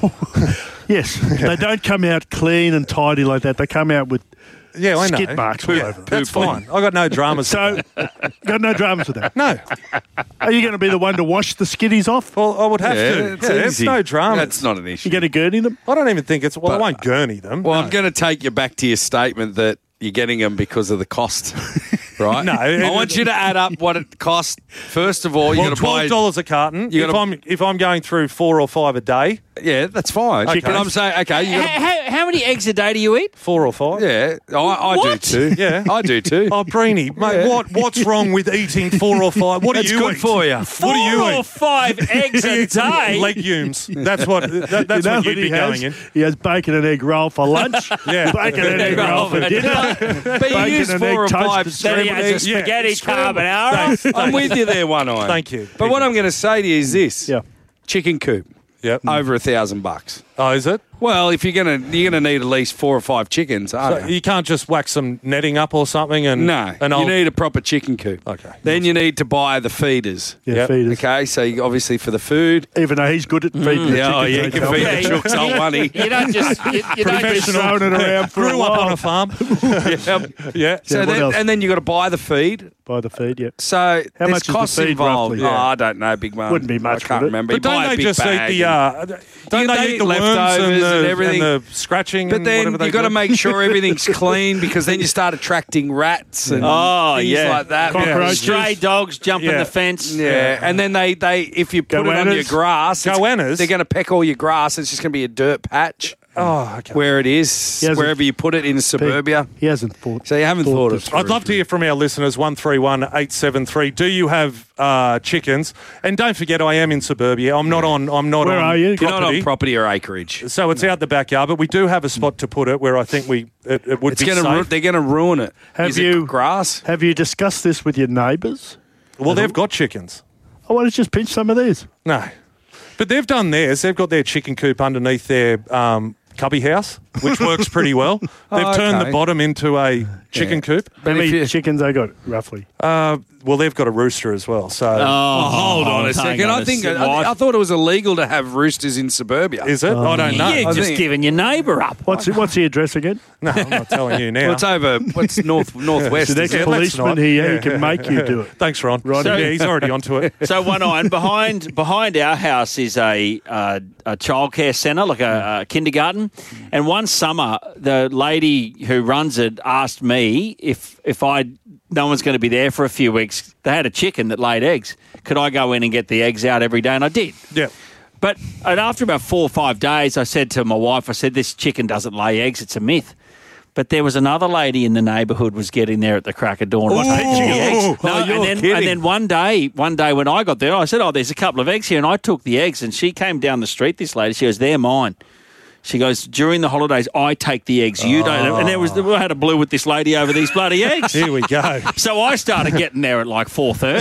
Yes, they don't come out clean and tidy like that. They come out with Yeah, I know. skid marks all Yeah, over them. that's fine. I got no dramas. So, got no dramas with that. no. Are you going to be the one to wash the skiddies off? Well, I would have Yeah, to. it's Yeah, it's easy. no drama. That's not an issue. You going to gurney them? I don't even think it's. Well, I But- won't gurney them. Well, no. I'm going to take you back to your statement that you're getting them because of the cost, right? No, I it- want you to add up what it costs. First of all, you Well, got to buy. twelve dollars a carton. You If gotta- I'm if I'm going through four or five a day, Yeah, that's fine. Okay. But I'm saying, okay, you how, got to. how, how many eggs a day do you eat? four or five. Yeah, I, I do What? too. Yeah. I do too. Oh, Breeny, mate, what what's wrong with eating four or five? What do That's you good eat? for you. Four What do you or eat? five eggs a day? Legumes. That's what. That, that's you know what you'd he be has? going in. He has bacon and egg roll for lunch. Yeah. Bacon and egg roll for dinner. But you Bacon use and four egg or five toasted Then he has a scrambled eggs. spaghetti carbonara. Thanks. I'm with you there, one eye. Thank you. But what I'm going to say to you is this: Yeah. chicken coop, Yep. over a thousand bucks. Oh, is it? Well, if you're gonna you're gonna need at least four or five chickens, aren't So you? you can't just whack some netting up or something and No, and you I'll, need a proper chicken coop. Okay. Then you need to buy the feeders. Yeah, Yep. feeders. Okay, so you, obviously for the food. Even though he's good at feeding the Yeah, oh, chickens, yeah, they you can tell feed me. the chooks old money. You don't just you, you don't just Professional. Throwing it around for a grew up while. on a farm. Yep. Yeah. So what then, else? and then you got to buy the feed. By the feed, yeah. So How there's much is the costs feed involved. roughly? Oh, Yeah. I don't know, big man. Wouldn't be much, I can't would it? remember. But You don't buy a they big just eat bag the and- uh, don't You- they, they eat eat the worms leftovers and, the, and everything. and the scratching? But and then whatever they you got to do? make sure everything's clean because then you start attracting rats and Oh, things yeah. like that. Cockroaches. stray dogs jumping Yeah. the fence. Yeah, and then they, they if you put it on your Goannas. grass, it's- Goannas? they're going to peck all your grass. It's just going to be a dirt patch Oh, okay. where it is, He hasn't- wherever you put it in suburbia. He hasn't thought. So you haven't thought this of through. I'd love to hear from our listeners, one three one eight seven three. Do you have uh, chickens? And don't forget, I am in suburbia. I'm not on I'm not Where on are you? You're not property. on property or acreage. So it's out the backyard, but we do have a spot to put it where I think we it, it would It's be going to safe. ru- they're going to ruin it. Have Is it you- grass? Have you discussed this with your neighbours? well, they've got chickens. I want to just pinch some of these. No. But they've done theirs. They've got their chicken coop underneath their um, cubby house, which works pretty well. They've Oh, turned okay. the bottom into a chicken Yeah. coop. How But if many you- chickens they got, roughly? Uh, well, they've got a rooster as well. So Oh, Hold on a hang second. on I a think sec. I, I thought it was illegal to have roosters in suburbia. is it? I don't know. You're I just think- giving your neighbour up. What's what's the address again? No, I'm not telling you now. Well, it's over. What's north northwest? The next is it? Yeah, let's policeman not. here, he Yeah. can make you do it. Thanks, Ron. Ron, yeah, yeah. he's already onto it. So one eye, and behind behind our house is a uh, a childcare centre, like a, a kindergarten. And one summer, the lady who runs it asked me if if I no one's going to be there for a few weeks. They had a chicken that laid eggs. Could I go in and get the eggs out every day? And I did. Yeah. But and after about four or five days, I said to my wife, I said, this chicken doesn't lay eggs. It's a myth. But there was another lady in the neighbourhood was getting there at the crack of dawn. Was pinching eggs. No, Oh, you're and, then, kidding. and then one day, one day when I got there, I said, oh, there's a couple of eggs here. And I took the eggs and she came down the street, this lady. She goes, they're mine. She goes, during the holidays, I take the eggs. You don't. And there was, I had a blue with this lady over these bloody eggs. Here we go. So I started getting there at like four thirty.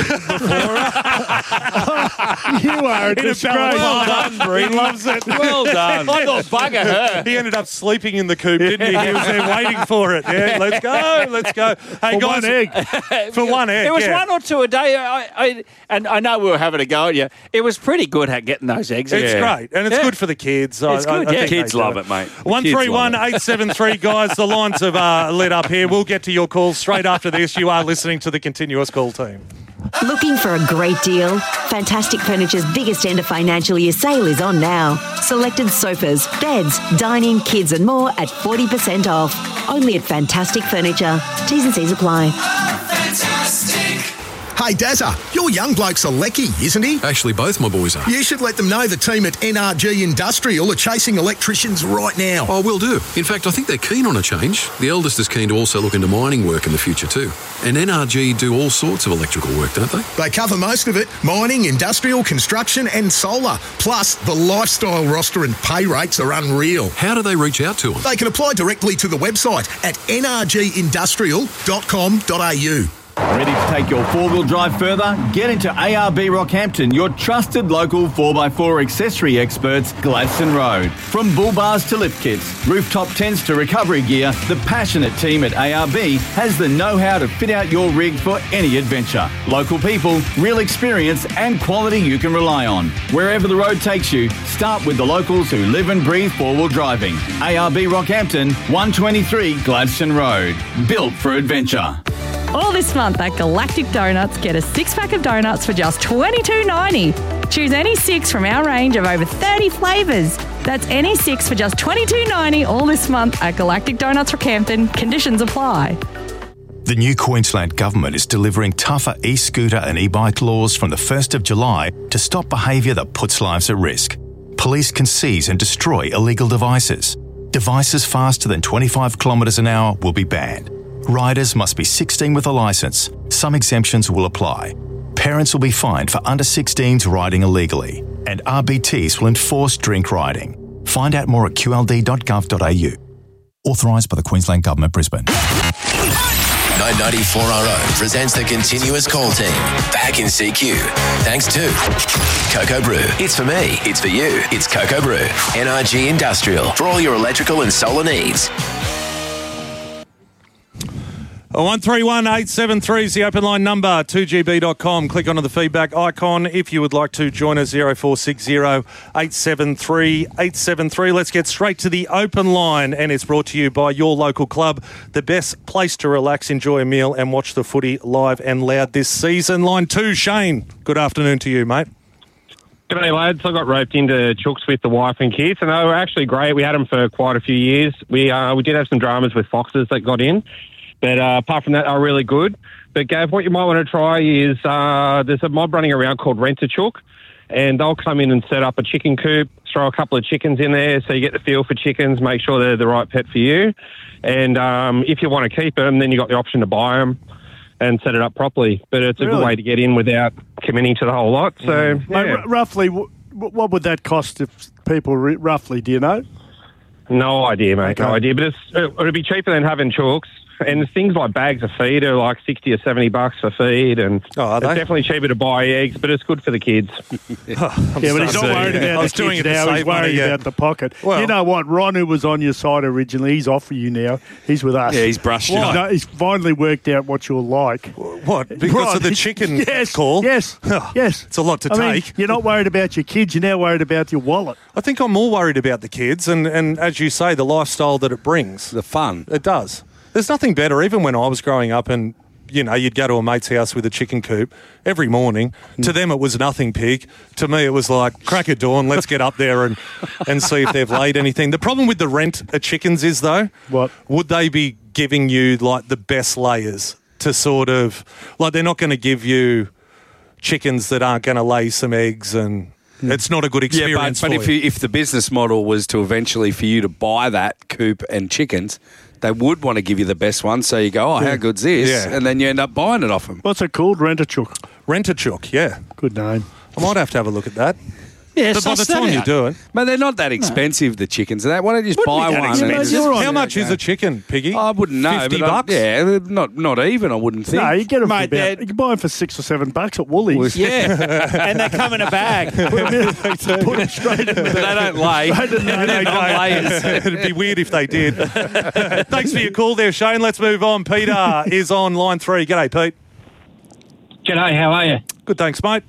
You are a disgrace. Well done, Bree. Loves it. Well done. I thought, bugger her. He ended up sleeping in the coop, didn't he? He was there waiting for it. Yeah, let's go, let's go. Hey, For guys, one egg. for one egg. It was yeah. one or two a day. I, I, and I know we were having a go at you. It was pretty good at getting those eggs. It's Yeah. great, and it's Yeah. good for the kids. It's good, yeah. think Kids they do love it, mate. The One kids three love one it. eight seven three, guys. The lines have uh, lit up here. We'll get to your calls straight after this. You are listening to the Continuous Call team. Looking for a great deal? Fantastic Furniture's biggest end of financial year sale is on now. Selected sofas, beds, dining, kids and more at forty percent off. Only at Fantastic Furniture. T's and C's apply. Hey, Dazza, your young bloke's a lecky, isn't he? Actually, both my boys are. You should let them know the team at N R G Industrial are chasing electricians right now. Oh, will do. In fact, I think they're keen on a change. The eldest is keen to also look into mining work in the future too. And N R G do all sorts of electrical work, don't they? They cover most of it. Mining, industrial, construction and solar. Plus, the lifestyle roster and pay rates are unreal. How do they reach out to them? They can apply directly to the website at n r g industrial dot com dot a u. Ready to take your four-wheel drive further? Get into A R B Rockhampton, your trusted local four by four accessory experts, Gladstone Road. From bull bars to lift kits, rooftop tents to recovery gear, the passionate team at A R B has the know-how to fit out your rig for any adventure. Local people, real experience and quality you can rely on. Wherever the road takes you, start with the locals who live and breathe four-wheel driving. A R B Rockhampton, one twenty-three Gladstone Road. Built for adventure. All this month at Galactic Donuts, get a six-pack of donuts for just twenty-two ninety. Choose any six from our range of over thirty flavours. That's any six for just twenty-two ninety all this month at Galactic Donuts Rockhampton. Conditions apply. The new Queensland Government is delivering tougher e-scooter and e-bike laws from the first of July to stop behaviour that puts lives at risk. Police can seize and destroy illegal devices. Devices faster than twenty-five kilometres an hour will be banned. Riders must be sixteen with a licence. Some exemptions will apply. Parents will be fined for under sixteens riding illegally. And R B Ts will enforce drink riding. Find out more at q l d dot gov dot a u. Authorised by the Queensland Government, Brisbane. nine ninety-four R O presents the continuous call team back in C Q. Thanks to Cocoa Brew. It's for me. It's for you. It's Cocoa Brew. N R G Industrial. For all your electrical and solar needs. one three one eight seven three is the open line number, two g b dot com. Click onto the feedback icon if you would like to join us, zero four six zero eight seven three eight seven three. Let's get straight to the open line, and it's brought to you by your local club, the best place to relax, enjoy a meal and watch the footy live and loud this season. Line two, Shane, good afternoon to you, mate. G'day, lads. I got roped into chooks with the wife and kids, and they were actually great. We had them for quite a few years. We uh, we did have some dramas with foxes that got in. But uh, apart from that, they're really good. But, Gav, what you might want to try is uh, there's a mob running around called Rent-A-Chook, and they'll come in and set up a chicken coop, throw a couple of chickens in there so you get the feel for chickens, make sure they're the right pet for you. And um, if you want to keep them, then you've got the option to buy them and set it up properly. But it's a Really? good way to get in without committing to the whole lot. So, Mate, yeah. r- roughly, w- what would that cost if people, re- roughly, do you know? No idea, mate. No Okay. idea. But it's, it would be cheaper than having chooks. And things like bags of feed are like sixty or seventy bucks for feed, and oh, it's they? definitely cheaper to buy eggs, but it's good for the kids. Yeah, but he's not worried about the kids now. He's worried about the pocket. Well- you know what? Ron, who was on your side originally, he's off for you now. He's with us. Yeah, he's brushed He's it. no- He's finally worked out what you're like. What? Because Ron, of the he- chicken yes, call? Yes, yes. It's a lot to I mean, take. you're not worried about your kids. You're now worried about your wallet. I think I'm more worried about the kids and, and as you say, the lifestyle that it brings. The fun. It does. There's nothing better, even when I was growing up and, you know, you'd go to a mate's house with a chicken coop every morning. Mm. To them, it was nothing, pig. To me, it was like, crack of dawn, let's get up there and, and see if they've laid anything. The problem with the rent at chickens is, though, what? Would they be giving you, like, the best layers to sort of, like, they're not going to give you chickens that aren't going to lay some eggs and... It's not a good experience. Yeah, but, but for if you, if the business model was to eventually for you to buy that coop and chickens, they would want to give you the best one. So you go, oh, Yeah. how good's this? Yeah. And then you end up buying it off them. What's it called? Rent-A-Chook. Rent-A-Chook, yeah. Good name. I might have to have a look at that. Yeah, but by the time you do it, but they're not that expensive. The chickens and that. Why don't you just buy one? and- How much is a chicken, Piggy? I wouldn't know. Fifty but I- bucks. yeah, not not even. I wouldn't think. No, you get them Mate, for they're- about, you can buy them for six or seven bucks at Woolies. Yeah, and they come in a bag. Put them straight in the But they don't lay. Straight in the- They're not layers. It'd be weird if they did. Thanks for your call there, Shane. Let's move on. Peter is on line three. G'day, Pete. G'day, how are you? Good, thanks, mate.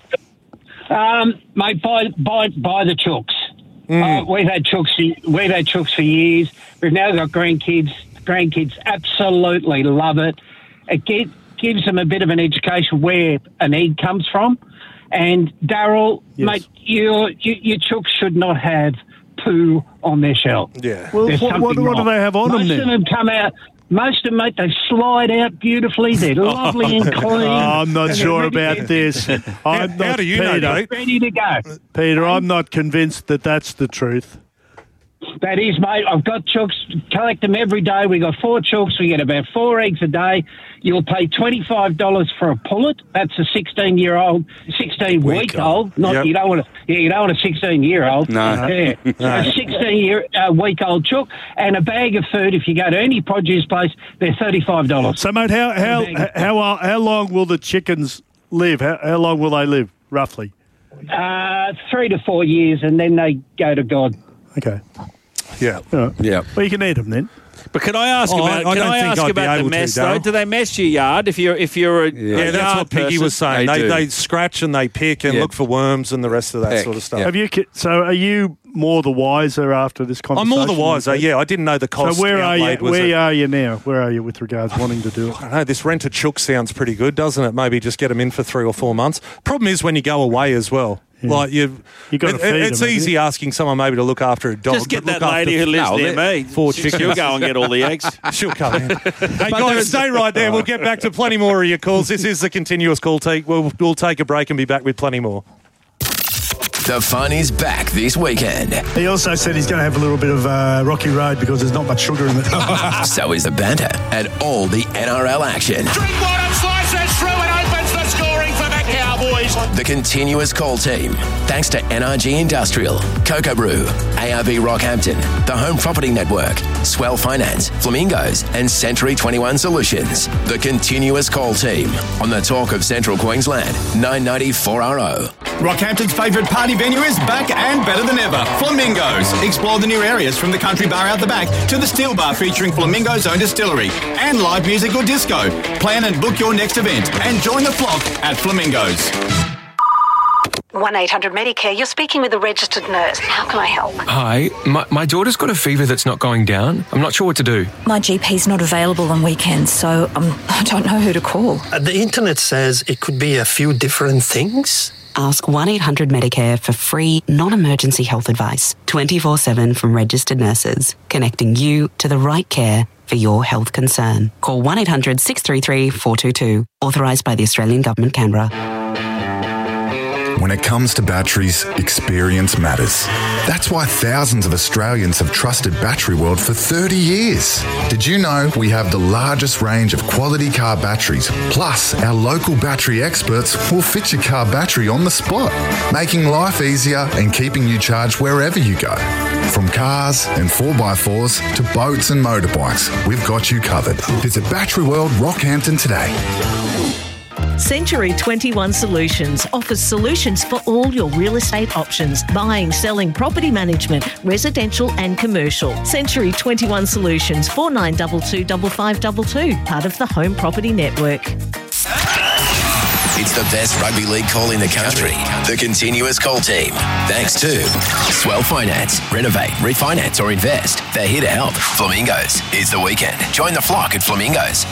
Um, mate, buy, buy, buy the chooks. Uh, we've had chooks. We've had chooks for years. We've now got grandkids. Grandkids absolutely love it. It get, gives them a bit of an education where an egg comes from. And Daryl, Yes. mate, your, your your chooks should not have poo on their shell. Yeah. Well, There's what, what, something what do wrong. they have on Most them then? of them come out. Most of them, mate, they slide out beautifully. They're lovely and clean. Oh, I'm not and sure they're ready- about this. I'm How- not, how do you know, Peter, mate? Ready to go. Peter, I'm not convinced that that's the truth. That is, mate. I've got chooks. Collect them every day. We got four chooks. We get about four eggs a day. You'll pay twenty-five dollars for a pullet. That's a sixteen-year-old, sixteen-week-old. Not Yep. you don't want a yeah, you don't want a sixteen-year-old. No. Yeah, a sixteen-year-week-old chook and a bag of food. If you go to any produce place, they're thirty-five dollars. So, mate, how how how how long will the chickens live? How, how long will they live, roughly? Uh, three to four years, and then they go to God. Okay. Yeah. Yeah. Well, you can eat them then. But can I ask Oh, about? I- I can don't I think ask I'd be about the able to, mess Dale. though? Do they mess your yard if you're if you're a Yeah, a that's yard what Piggy person? was saying. They They, do. they scratch and they pick and Yeah. look for worms and the rest of that Heck, sort of stuff. yeah. Have you? ki- So, are you more the wiser after this I'm conversation? more the wiser. Yeah, I didn't know the cost. So, where are you? outlaid was Where a- are you now? Where are you with regards wanting to do it? I don't know, this rent a chook sounds pretty good, doesn't it? Maybe just get them in for three or four months. Problem is when you go away as well. Like you've, You gotta it- feed it's them, haven't easy you? asking someone maybe to look after a dog. Just get but look that lady after who lives No, near they're- me. Four chickens. She'll go and get all the eggs. She'll come in. Hey guys, stay right there. We'll get back to plenty more of your calls. This is the continuous call take. We'll, we'll take a break and be back with plenty more. The fun is back this weekend. He also said he's going to have a little bit of uh, Rocky Road because there's not much sugar in it. So is the banter and all the N R L action. Drinkwater slices through and opens the scoring for the Cowboys. The continuous call team. Thanks to N R G Industrial, Cocoa Brew, A R B Rockhampton, the Home Property Network, Swell Finance, Flamingos, and Century twenty-one Solutions. The continuous call team on the talk of Central Queensland, nine ninety four R O. Rockhampton's favourite party venue is back and better than ever. Flamingos. Explore the new areas from the country bar out the back to the steel bar featuring Flamingo's own distillery and live music or disco. Plan and book your next event and join the flock at Flamingos. one eight hundred Medicare, you're speaking with a registered nurse. How can I help? Hi, my, my daughter's got a fever that's not going down. I'm not sure what to do. My G P's not available on weekends, so um, I don't know who to call. Uh, the internet says it could be a few different things. Ask one eight hundred Medicare for free, non-emergency health advice, twenty-four seven from registered nurses, connecting you to the right care for your health concern. Call one eight hundred six three three four two two, authorised by the Australian Government, Canberra. When it comes to batteries, experience matters. That's why thousands of Australians have trusted Battery World for thirty years. Did you know we have the largest range of quality car batteries? Plus, our local battery experts will fit your car battery on the spot, making life easier and keeping you charged wherever you go. From cars and four by fours to boats and motorbikes, we've got you covered. Visit Battery World Rockhampton today. Century twenty-one Solutions offers solutions for all your real estate options: buying, selling, property management, residential and commercial. Century twenty-one Solutions, four nine two two five five two two, part of the Home Property Network. It's the best rugby league call in the country. The continuous call team. Thanks to Swell Finance. Renovate, refinance or invest. They're here to help. Flamingos. It's the weekend. Join the flock at Flamingos.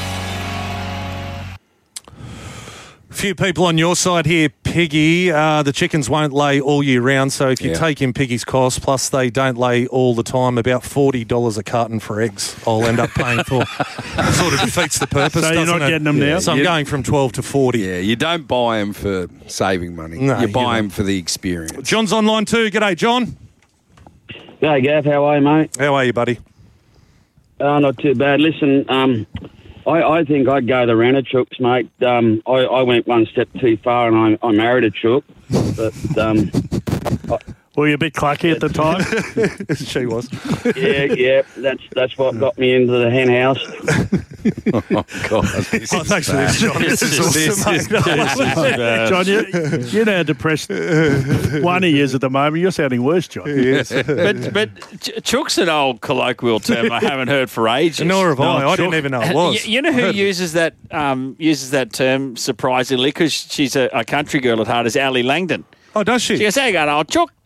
A few people on your side here, Piggy. Uh, the chickens won't lay all year round, so if you Yeah. take in Piggy's cost, plus they don't lay all the time, about forty dollars a carton for eggs I'll end up paying for. It sort of defeats the purpose, So you're doesn't not it? getting them now? So I'm You- going from twelve to forty. Yeah, you don't buy them for saving money. No, you you buy don't. them for the experience. John's online too. G'day, John. G'day, Gav. How are you, mate? How are you, buddy? Uh, not too bad. Listen, um, I, I think I'd go the Renner Chooks, mate. Um, I, I went one step too far and I, I married a Chook. But, um, Were you a bit clucky at the time? She was. yeah, yeah, that's that's what got me into the hen house. Oh, God. This Oh, is thanks for bad. this, John. This is awesome, This mate. is- this is bad. John, you, you know how depressed one he is at the moment. You're sounding worse, John. Yes. but but ch- chook's an old colloquial term I haven't heard for ages. Nor have I. No, I didn't chook. even know it was. You, you know who uses that um, uses that term surprisingly because she's a, a country girl at heart is Ali Langdon. Oh, does she? She goes, "How you going, old chook?"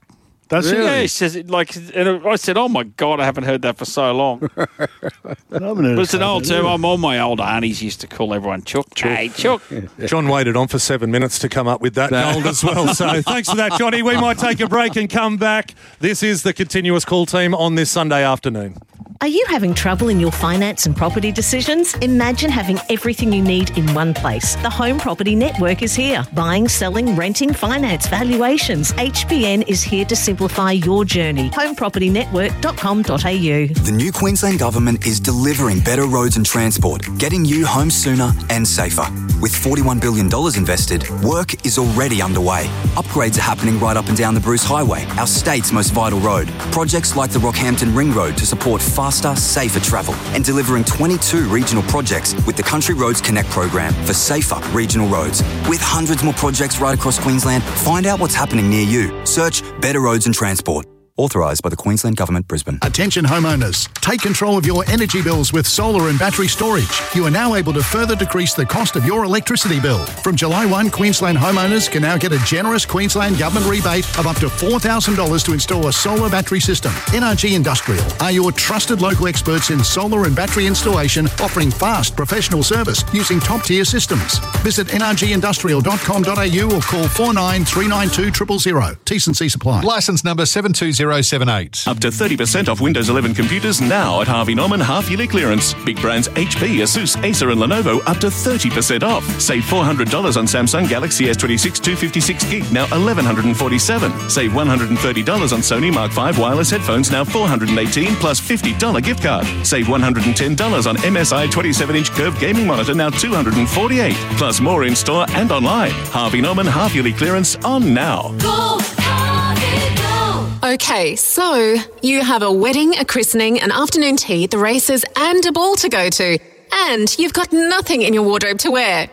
Does she? Yeah, he says it like, and I said, "Oh my God, I haven't heard that for so long." I haven't heard But it's an that. old term. I'm all my older aunties used to call everyone Chook. Hey, Chook. John waited on for seven minutes to come up with that gold as well. So thanks for that, Johnny. We might take a break and come back. This is the Continuous Call team on this Sunday afternoon. Are you having trouble in your finance and property decisions? Imagine having everything you need in one place. The Home Property Network is here. Buying, selling, renting, finance, valuations. H B N is here to simplify your journey. home property network dot com dot a u. The new Queensland Government is delivering better roads and transport, getting you home sooner and safer. With forty-one billion dollars invested, work is already underway. Upgrades are happening right up and down the Bruce Highway, our state's most vital road. Projects like the Rockhampton Ring Road to support faster, safer travel, and delivering twenty-two regional projects with the Country Roads Connect program for safer regional roads. With hundreds more projects right across Queensland, find out what's happening near you. Search Better Roads and Transport. Authorised by the Queensland Government, Brisbane. Attention homeowners, take control of your energy bills with solar and battery storage. You are now able to further decrease the cost of your electricity bill. From July first, Queensland homeowners can now get a generous Queensland Government rebate of up to four thousand dollars to install a solar battery system. N R G Industrial are your trusted local experts in solar and battery installation, offering fast professional service using top-tier systems. Visit n r g industrial dot com dot a u or call four nine three nine two zero zero zero. T's and C's apply. Licence number seven two zero seven eight. Up to thirty percent off Windows eleven computers now at Harvey Norman half-yearly clearance. Big brands H P, Asus, Acer and Lenovo up to thirty percent off. Save four hundred dollars on Samsung Galaxy S twenty-six two fifty-six gig, now eleven forty-seven dollars. Save one hundred thirty dollars on Sony Mark five wireless headphones, now four hundred eighteen dollars plus fifty dollars gift card. Save one hundred ten dollars on M S I twenty-seven inch curved gaming monitor, now two hundred forty-eight dollars. Plus more in store and online. Harvey Norman half-yearly clearance on now. Go, Harvey, go. Okay, so you have a wedding, a christening, an afternoon tea, the races, and a ball to go to. And you've got nothing in your wardrobe to wear.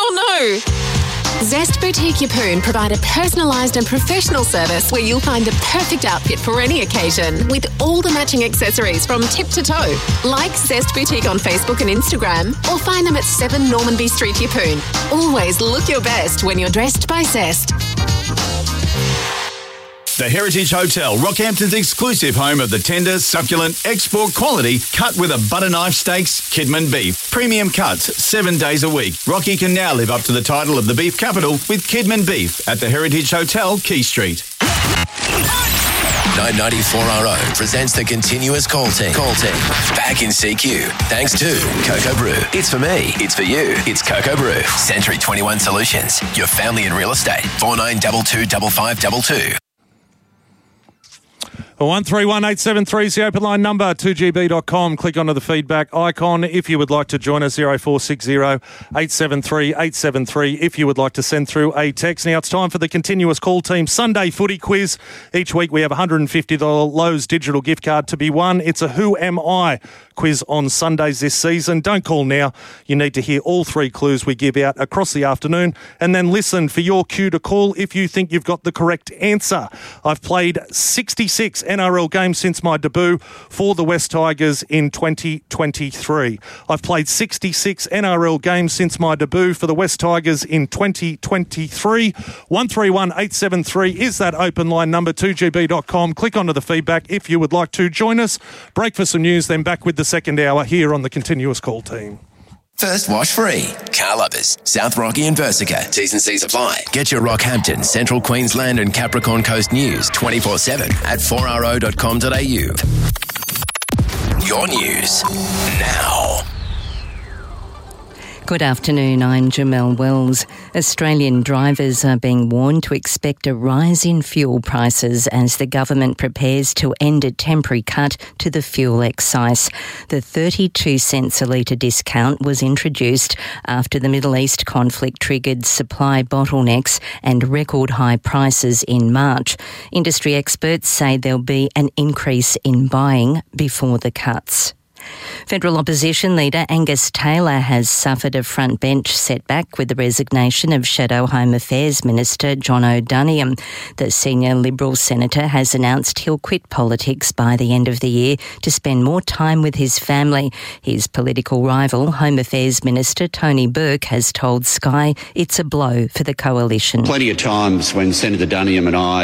Oh no! Zest Boutique Yeppoon provide a personalised and professional service where you'll find the perfect outfit for any occasion with all the matching accessories from tip to toe. Like Zest Boutique on Facebook and Instagram or find them at seven Normanby Street, Yeppoon. Always look your best when you're dressed by Zest. The Heritage Hotel, Rockhampton's exclusive home of the tender, succulent, export quality, cut with a butter knife steaks, Kidman beef. Premium cuts, seven days a week. Rocky can now live up to the title of the beef capital with Kidman beef at the Heritage Hotel, Key Street. nine ninety-four R O presents the Continuous Call team. Call team. Back in C Q. Thanks to Cocoa Brew. It's for me. It's for you. It's Cocoa Brew. Century twenty-one Solutions. Your family in real estate. four nine two two five five two two. one three one eight seven three is the open line number, two g b dot com. Click onto the feedback icon if you would like to join us, zero four six zero eight seven three eight seven three if you would like to send through a text. Now it's time for the Continuous Call team Sunday footy quiz. Each week we have a one hundred fifty dollars Lowe's digital gift card to be won. It's a Who Am I quiz on Sundays this season. Don't call now. You need to hear all three clues we give out across the afternoon and then listen for your cue to call if you think you've got the correct answer. I've played sixty-six N R L games since my debut for the West Tigers in twenty twenty-three. I've played sixty-six N R L games since my debut for the West Tigers in twenty twenty-three. one three one eight seven three is that open line number, two g b dot com. Click onto the feedback if you would like to join us. Break for some news, then back with the second hour here on the Continuous Call team. First wash free. Car lovers. South Rocky and Versica. T's and C's apply. Get your Rockhampton, Central Queensland and Capricorn Coast news twenty-four seven at four r o dot com dot a u. Your news now. Good afternoon, I'm Jamelle Wells. Australian drivers are being warned to expect a rise in fuel prices as the government prepares to end a temporary cut to the fuel excise. The thirty-two cents a litre discount was introduced after the Middle East conflict triggered supply bottlenecks and record high prices in March. Industry experts say there'll be an increase in buying before the cuts. Federal opposition leader Angus Taylor has suffered a front bench setback with the resignation of Shadow Home Affairs Minister John O'Doniam. The senior Liberal senator has announced he'll quit politics by the end of the year to spend more time with his family. His political rival, Home Affairs Minister Tony Burke, has told Sky it's a blow for the coalition. Plenty of times when Senator Duniam and I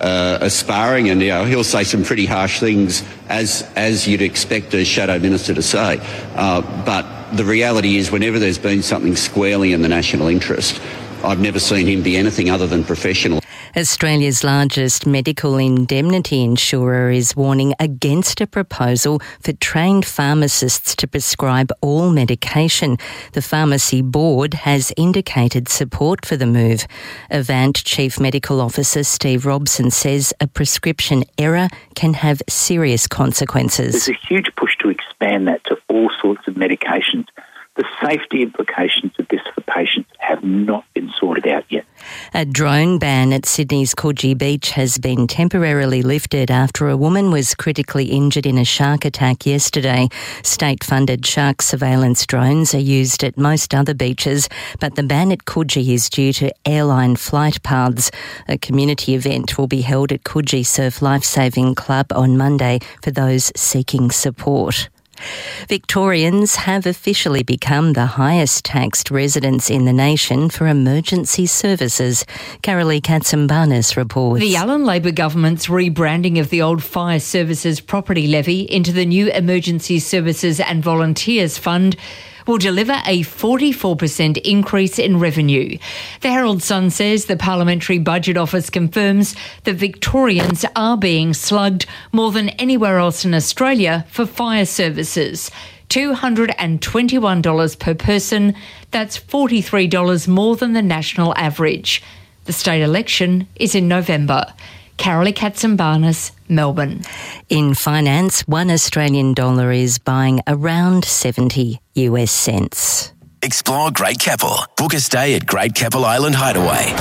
uh, a sparring, and you know, he'll say some pretty harsh things, as as you'd expect a shadow minister to say. Uh, but the reality is, whenever there's been something squarely in the national interest, I've never seen him be anything other than professional. Australia's largest medical indemnity insurer is warning against a proposal for trained pharmacists to prescribe all medication. The Pharmacy Board has indicated support for the move. Avant Chief Medical Officer Steve Robson says a prescription error can have serious consequences. There's a huge push to expand that to all sorts of medications. The safety implications of this for patients have not been sorted out yet. A drone ban at Sydney's Coogee Beach has been temporarily lifted after a woman was critically injured in a shark attack yesterday. State-funded shark surveillance drones are used at most other beaches, but the ban at Coogee is due to airline flight paths. A community event will be held at Coogee Surf Lifesaving Club on Monday for those seeking support. Victorians have officially become the highest taxed residents in the nation for emergency services. Carolee Katsambanis reports. The Allan Labor government's rebranding of the old Fire Services Property Levy into the new Emergency Services and Volunteers Fund will deliver a forty-four percent increase in revenue. The Herald Sun says the Parliamentary Budget Office confirms that Victorians are being slugged more than anywhere else in Australia for fire services. two hundred twenty-one dollars per person, that's forty-three dollars more than the national average. The state election is in November. Carolee Katsambanis, Melbourne. In finance, one Australian dollar is buying around seventy US cents. Explore Great Keppel. Book a stay at Great Keppel Island Hideaway.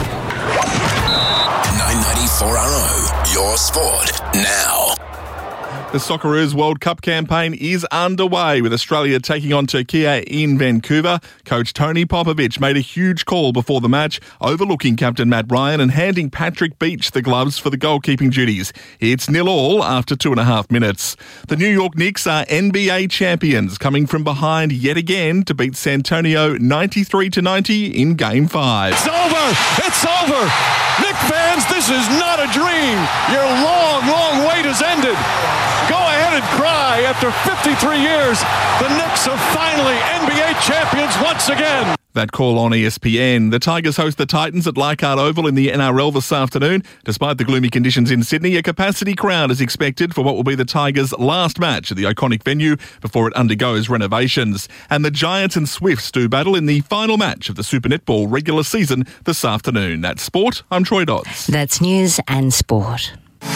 nine ninety-four R O, your sport now. The Socceroos World Cup campaign is underway, with Australia taking on Turkey in Vancouver. Coach Tony Popovic made a huge call before the match, overlooking captain Matt Ryan and handing Patrick Beach the gloves for the goalkeeping duties. It's nil all after two and a half minutes. The New York Knicks are N B A champions, coming from behind yet again to beat San Antonio ninety-three to ninety in Game five. It's over! It's over! Knick fans, this is not a dream! Your long, long wait has ended! Go ahead and cry. After fifty-three years, the Knicks are finally N B A champions once again. That call on E S P N. The Tigers host the Titans at Leichhardt Oval in the N R L this afternoon. Despite the gloomy conditions in Sydney, a capacity crowd is expected for what will be the Tigers' last match at the iconic venue before it undergoes renovations. And the Giants and Swifts do battle in the final match of the Super Netball regular season this afternoon. That's sport. I'm Troy Dodds. That's news and sport.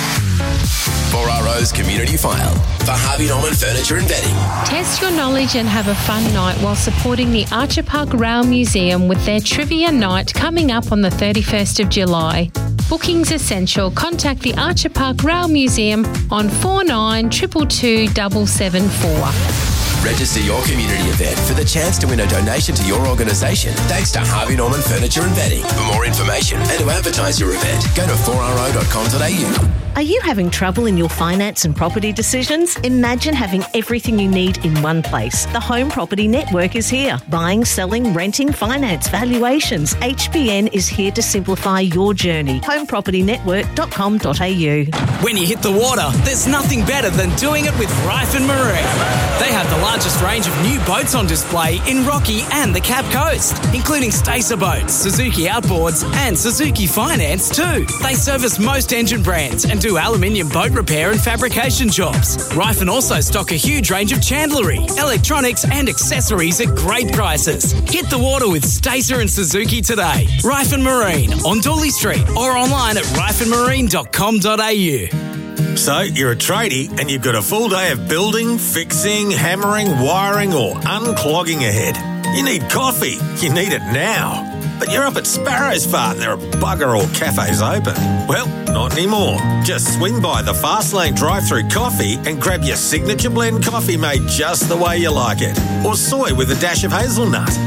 four R O's Community File for Harvey Norman Furniture and Bedding. Test your knowledge and have a fun night while supporting the Archer Park Rail Museum with their Trivia Night coming up on the thirty-first of July. Bookings essential. Contact the Archer Park Rail Museum on four nine two two two seven seven four. Register your community event for the chance to win a donation to your organisation thanks to Harvey Norman Furniture and Bedding. For more information and to advertise your event, go to four r o dot com dot a u. Are you having trouble in your finance and property decisions? Imagine having everything you need in one place. The Home Property Network is here. Buying, selling, renting, finance, valuations. H B N is here to simplify your journey. home property network dot com dot a u. When you hit the water, there's nothing better than doing it with Ryford Marine. They have the largest range of new boats on display in Rocky and the Cape Coast, including Stacer boats, Suzuki outboards, and Suzuki Finance too. They service most engine brands and do aluminium boat repair and fabrication jobs. Ryford also stock a huge range of chandlery, electronics, and accessories at great prices. Hit the water with Stacer and Suzuki today. Ryford Marine on Dooley Street or online at ryford marine dot com dot a u. So, you're a tradie and you've got a full day of building, fixing, hammering, wiring or unclogging ahead. You need coffee. You need it now. But you're up at Sparrow's Fart and there are bugger all cafes open. Well, not anymore. Just swing by the Fastlane drive-through coffee and grab your signature blend coffee made just the way you like it. Or soy with a dash of hazelnut. Now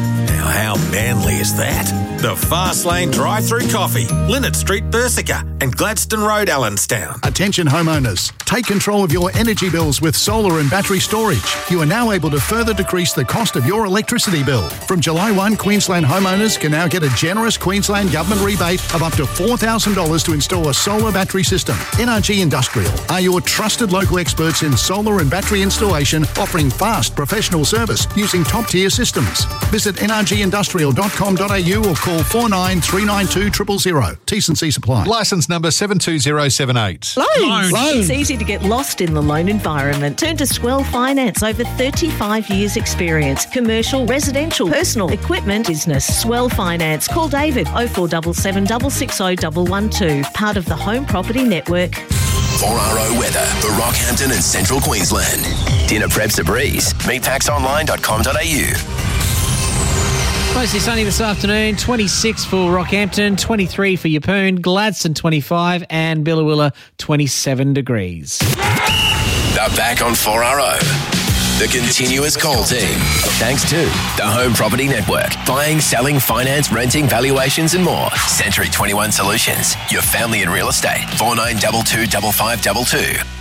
how manly is that? The Fast Lane Drive-Through Coffee, Linnet Street, Bersica, and Gladstone Road, Allenstown. Attention homeowners, take control of your energy bills with solar and battery storage. You are now able to further decrease the cost of your electricity bill. From July first, Queensland homeowners can now get a generous Queensland Government rebate of up to four thousand dollars to install a solar battery system. N R G Industrial are your trusted local experts in solar and battery installation, offering fast professional service using top-tier systems. Visit n r g industrial dot com dot a u or call four nine three nine two zero zero zero. T's and C's apply. Licence number seven two zero seven eight. Loans. It's easy to get lost in the loan environment. Turn to Swell Finance. Over thirty-five years experience. Commercial, residential, personal, equipment, business. Swell Finance. Call David oh four seven seven, six six oh, one one two. Part of the Home Property Network. four R O weather for Rockhampton and Central Queensland. Dinner prep's a breeze. meet packs online dot com dot a u. Mostly sunny this afternoon, twenty-six for Rockhampton, twenty-three for Yeppoon, Gladstone twenty-five and Billawilla twenty-seven degrees. They're back on four R O. The continuous call team. Thanks to the Home Property Network. Buying, selling, finance, renting, valuations and more. Century twenty-one Solutions. Your family in real estate. four nine two two, five five two two.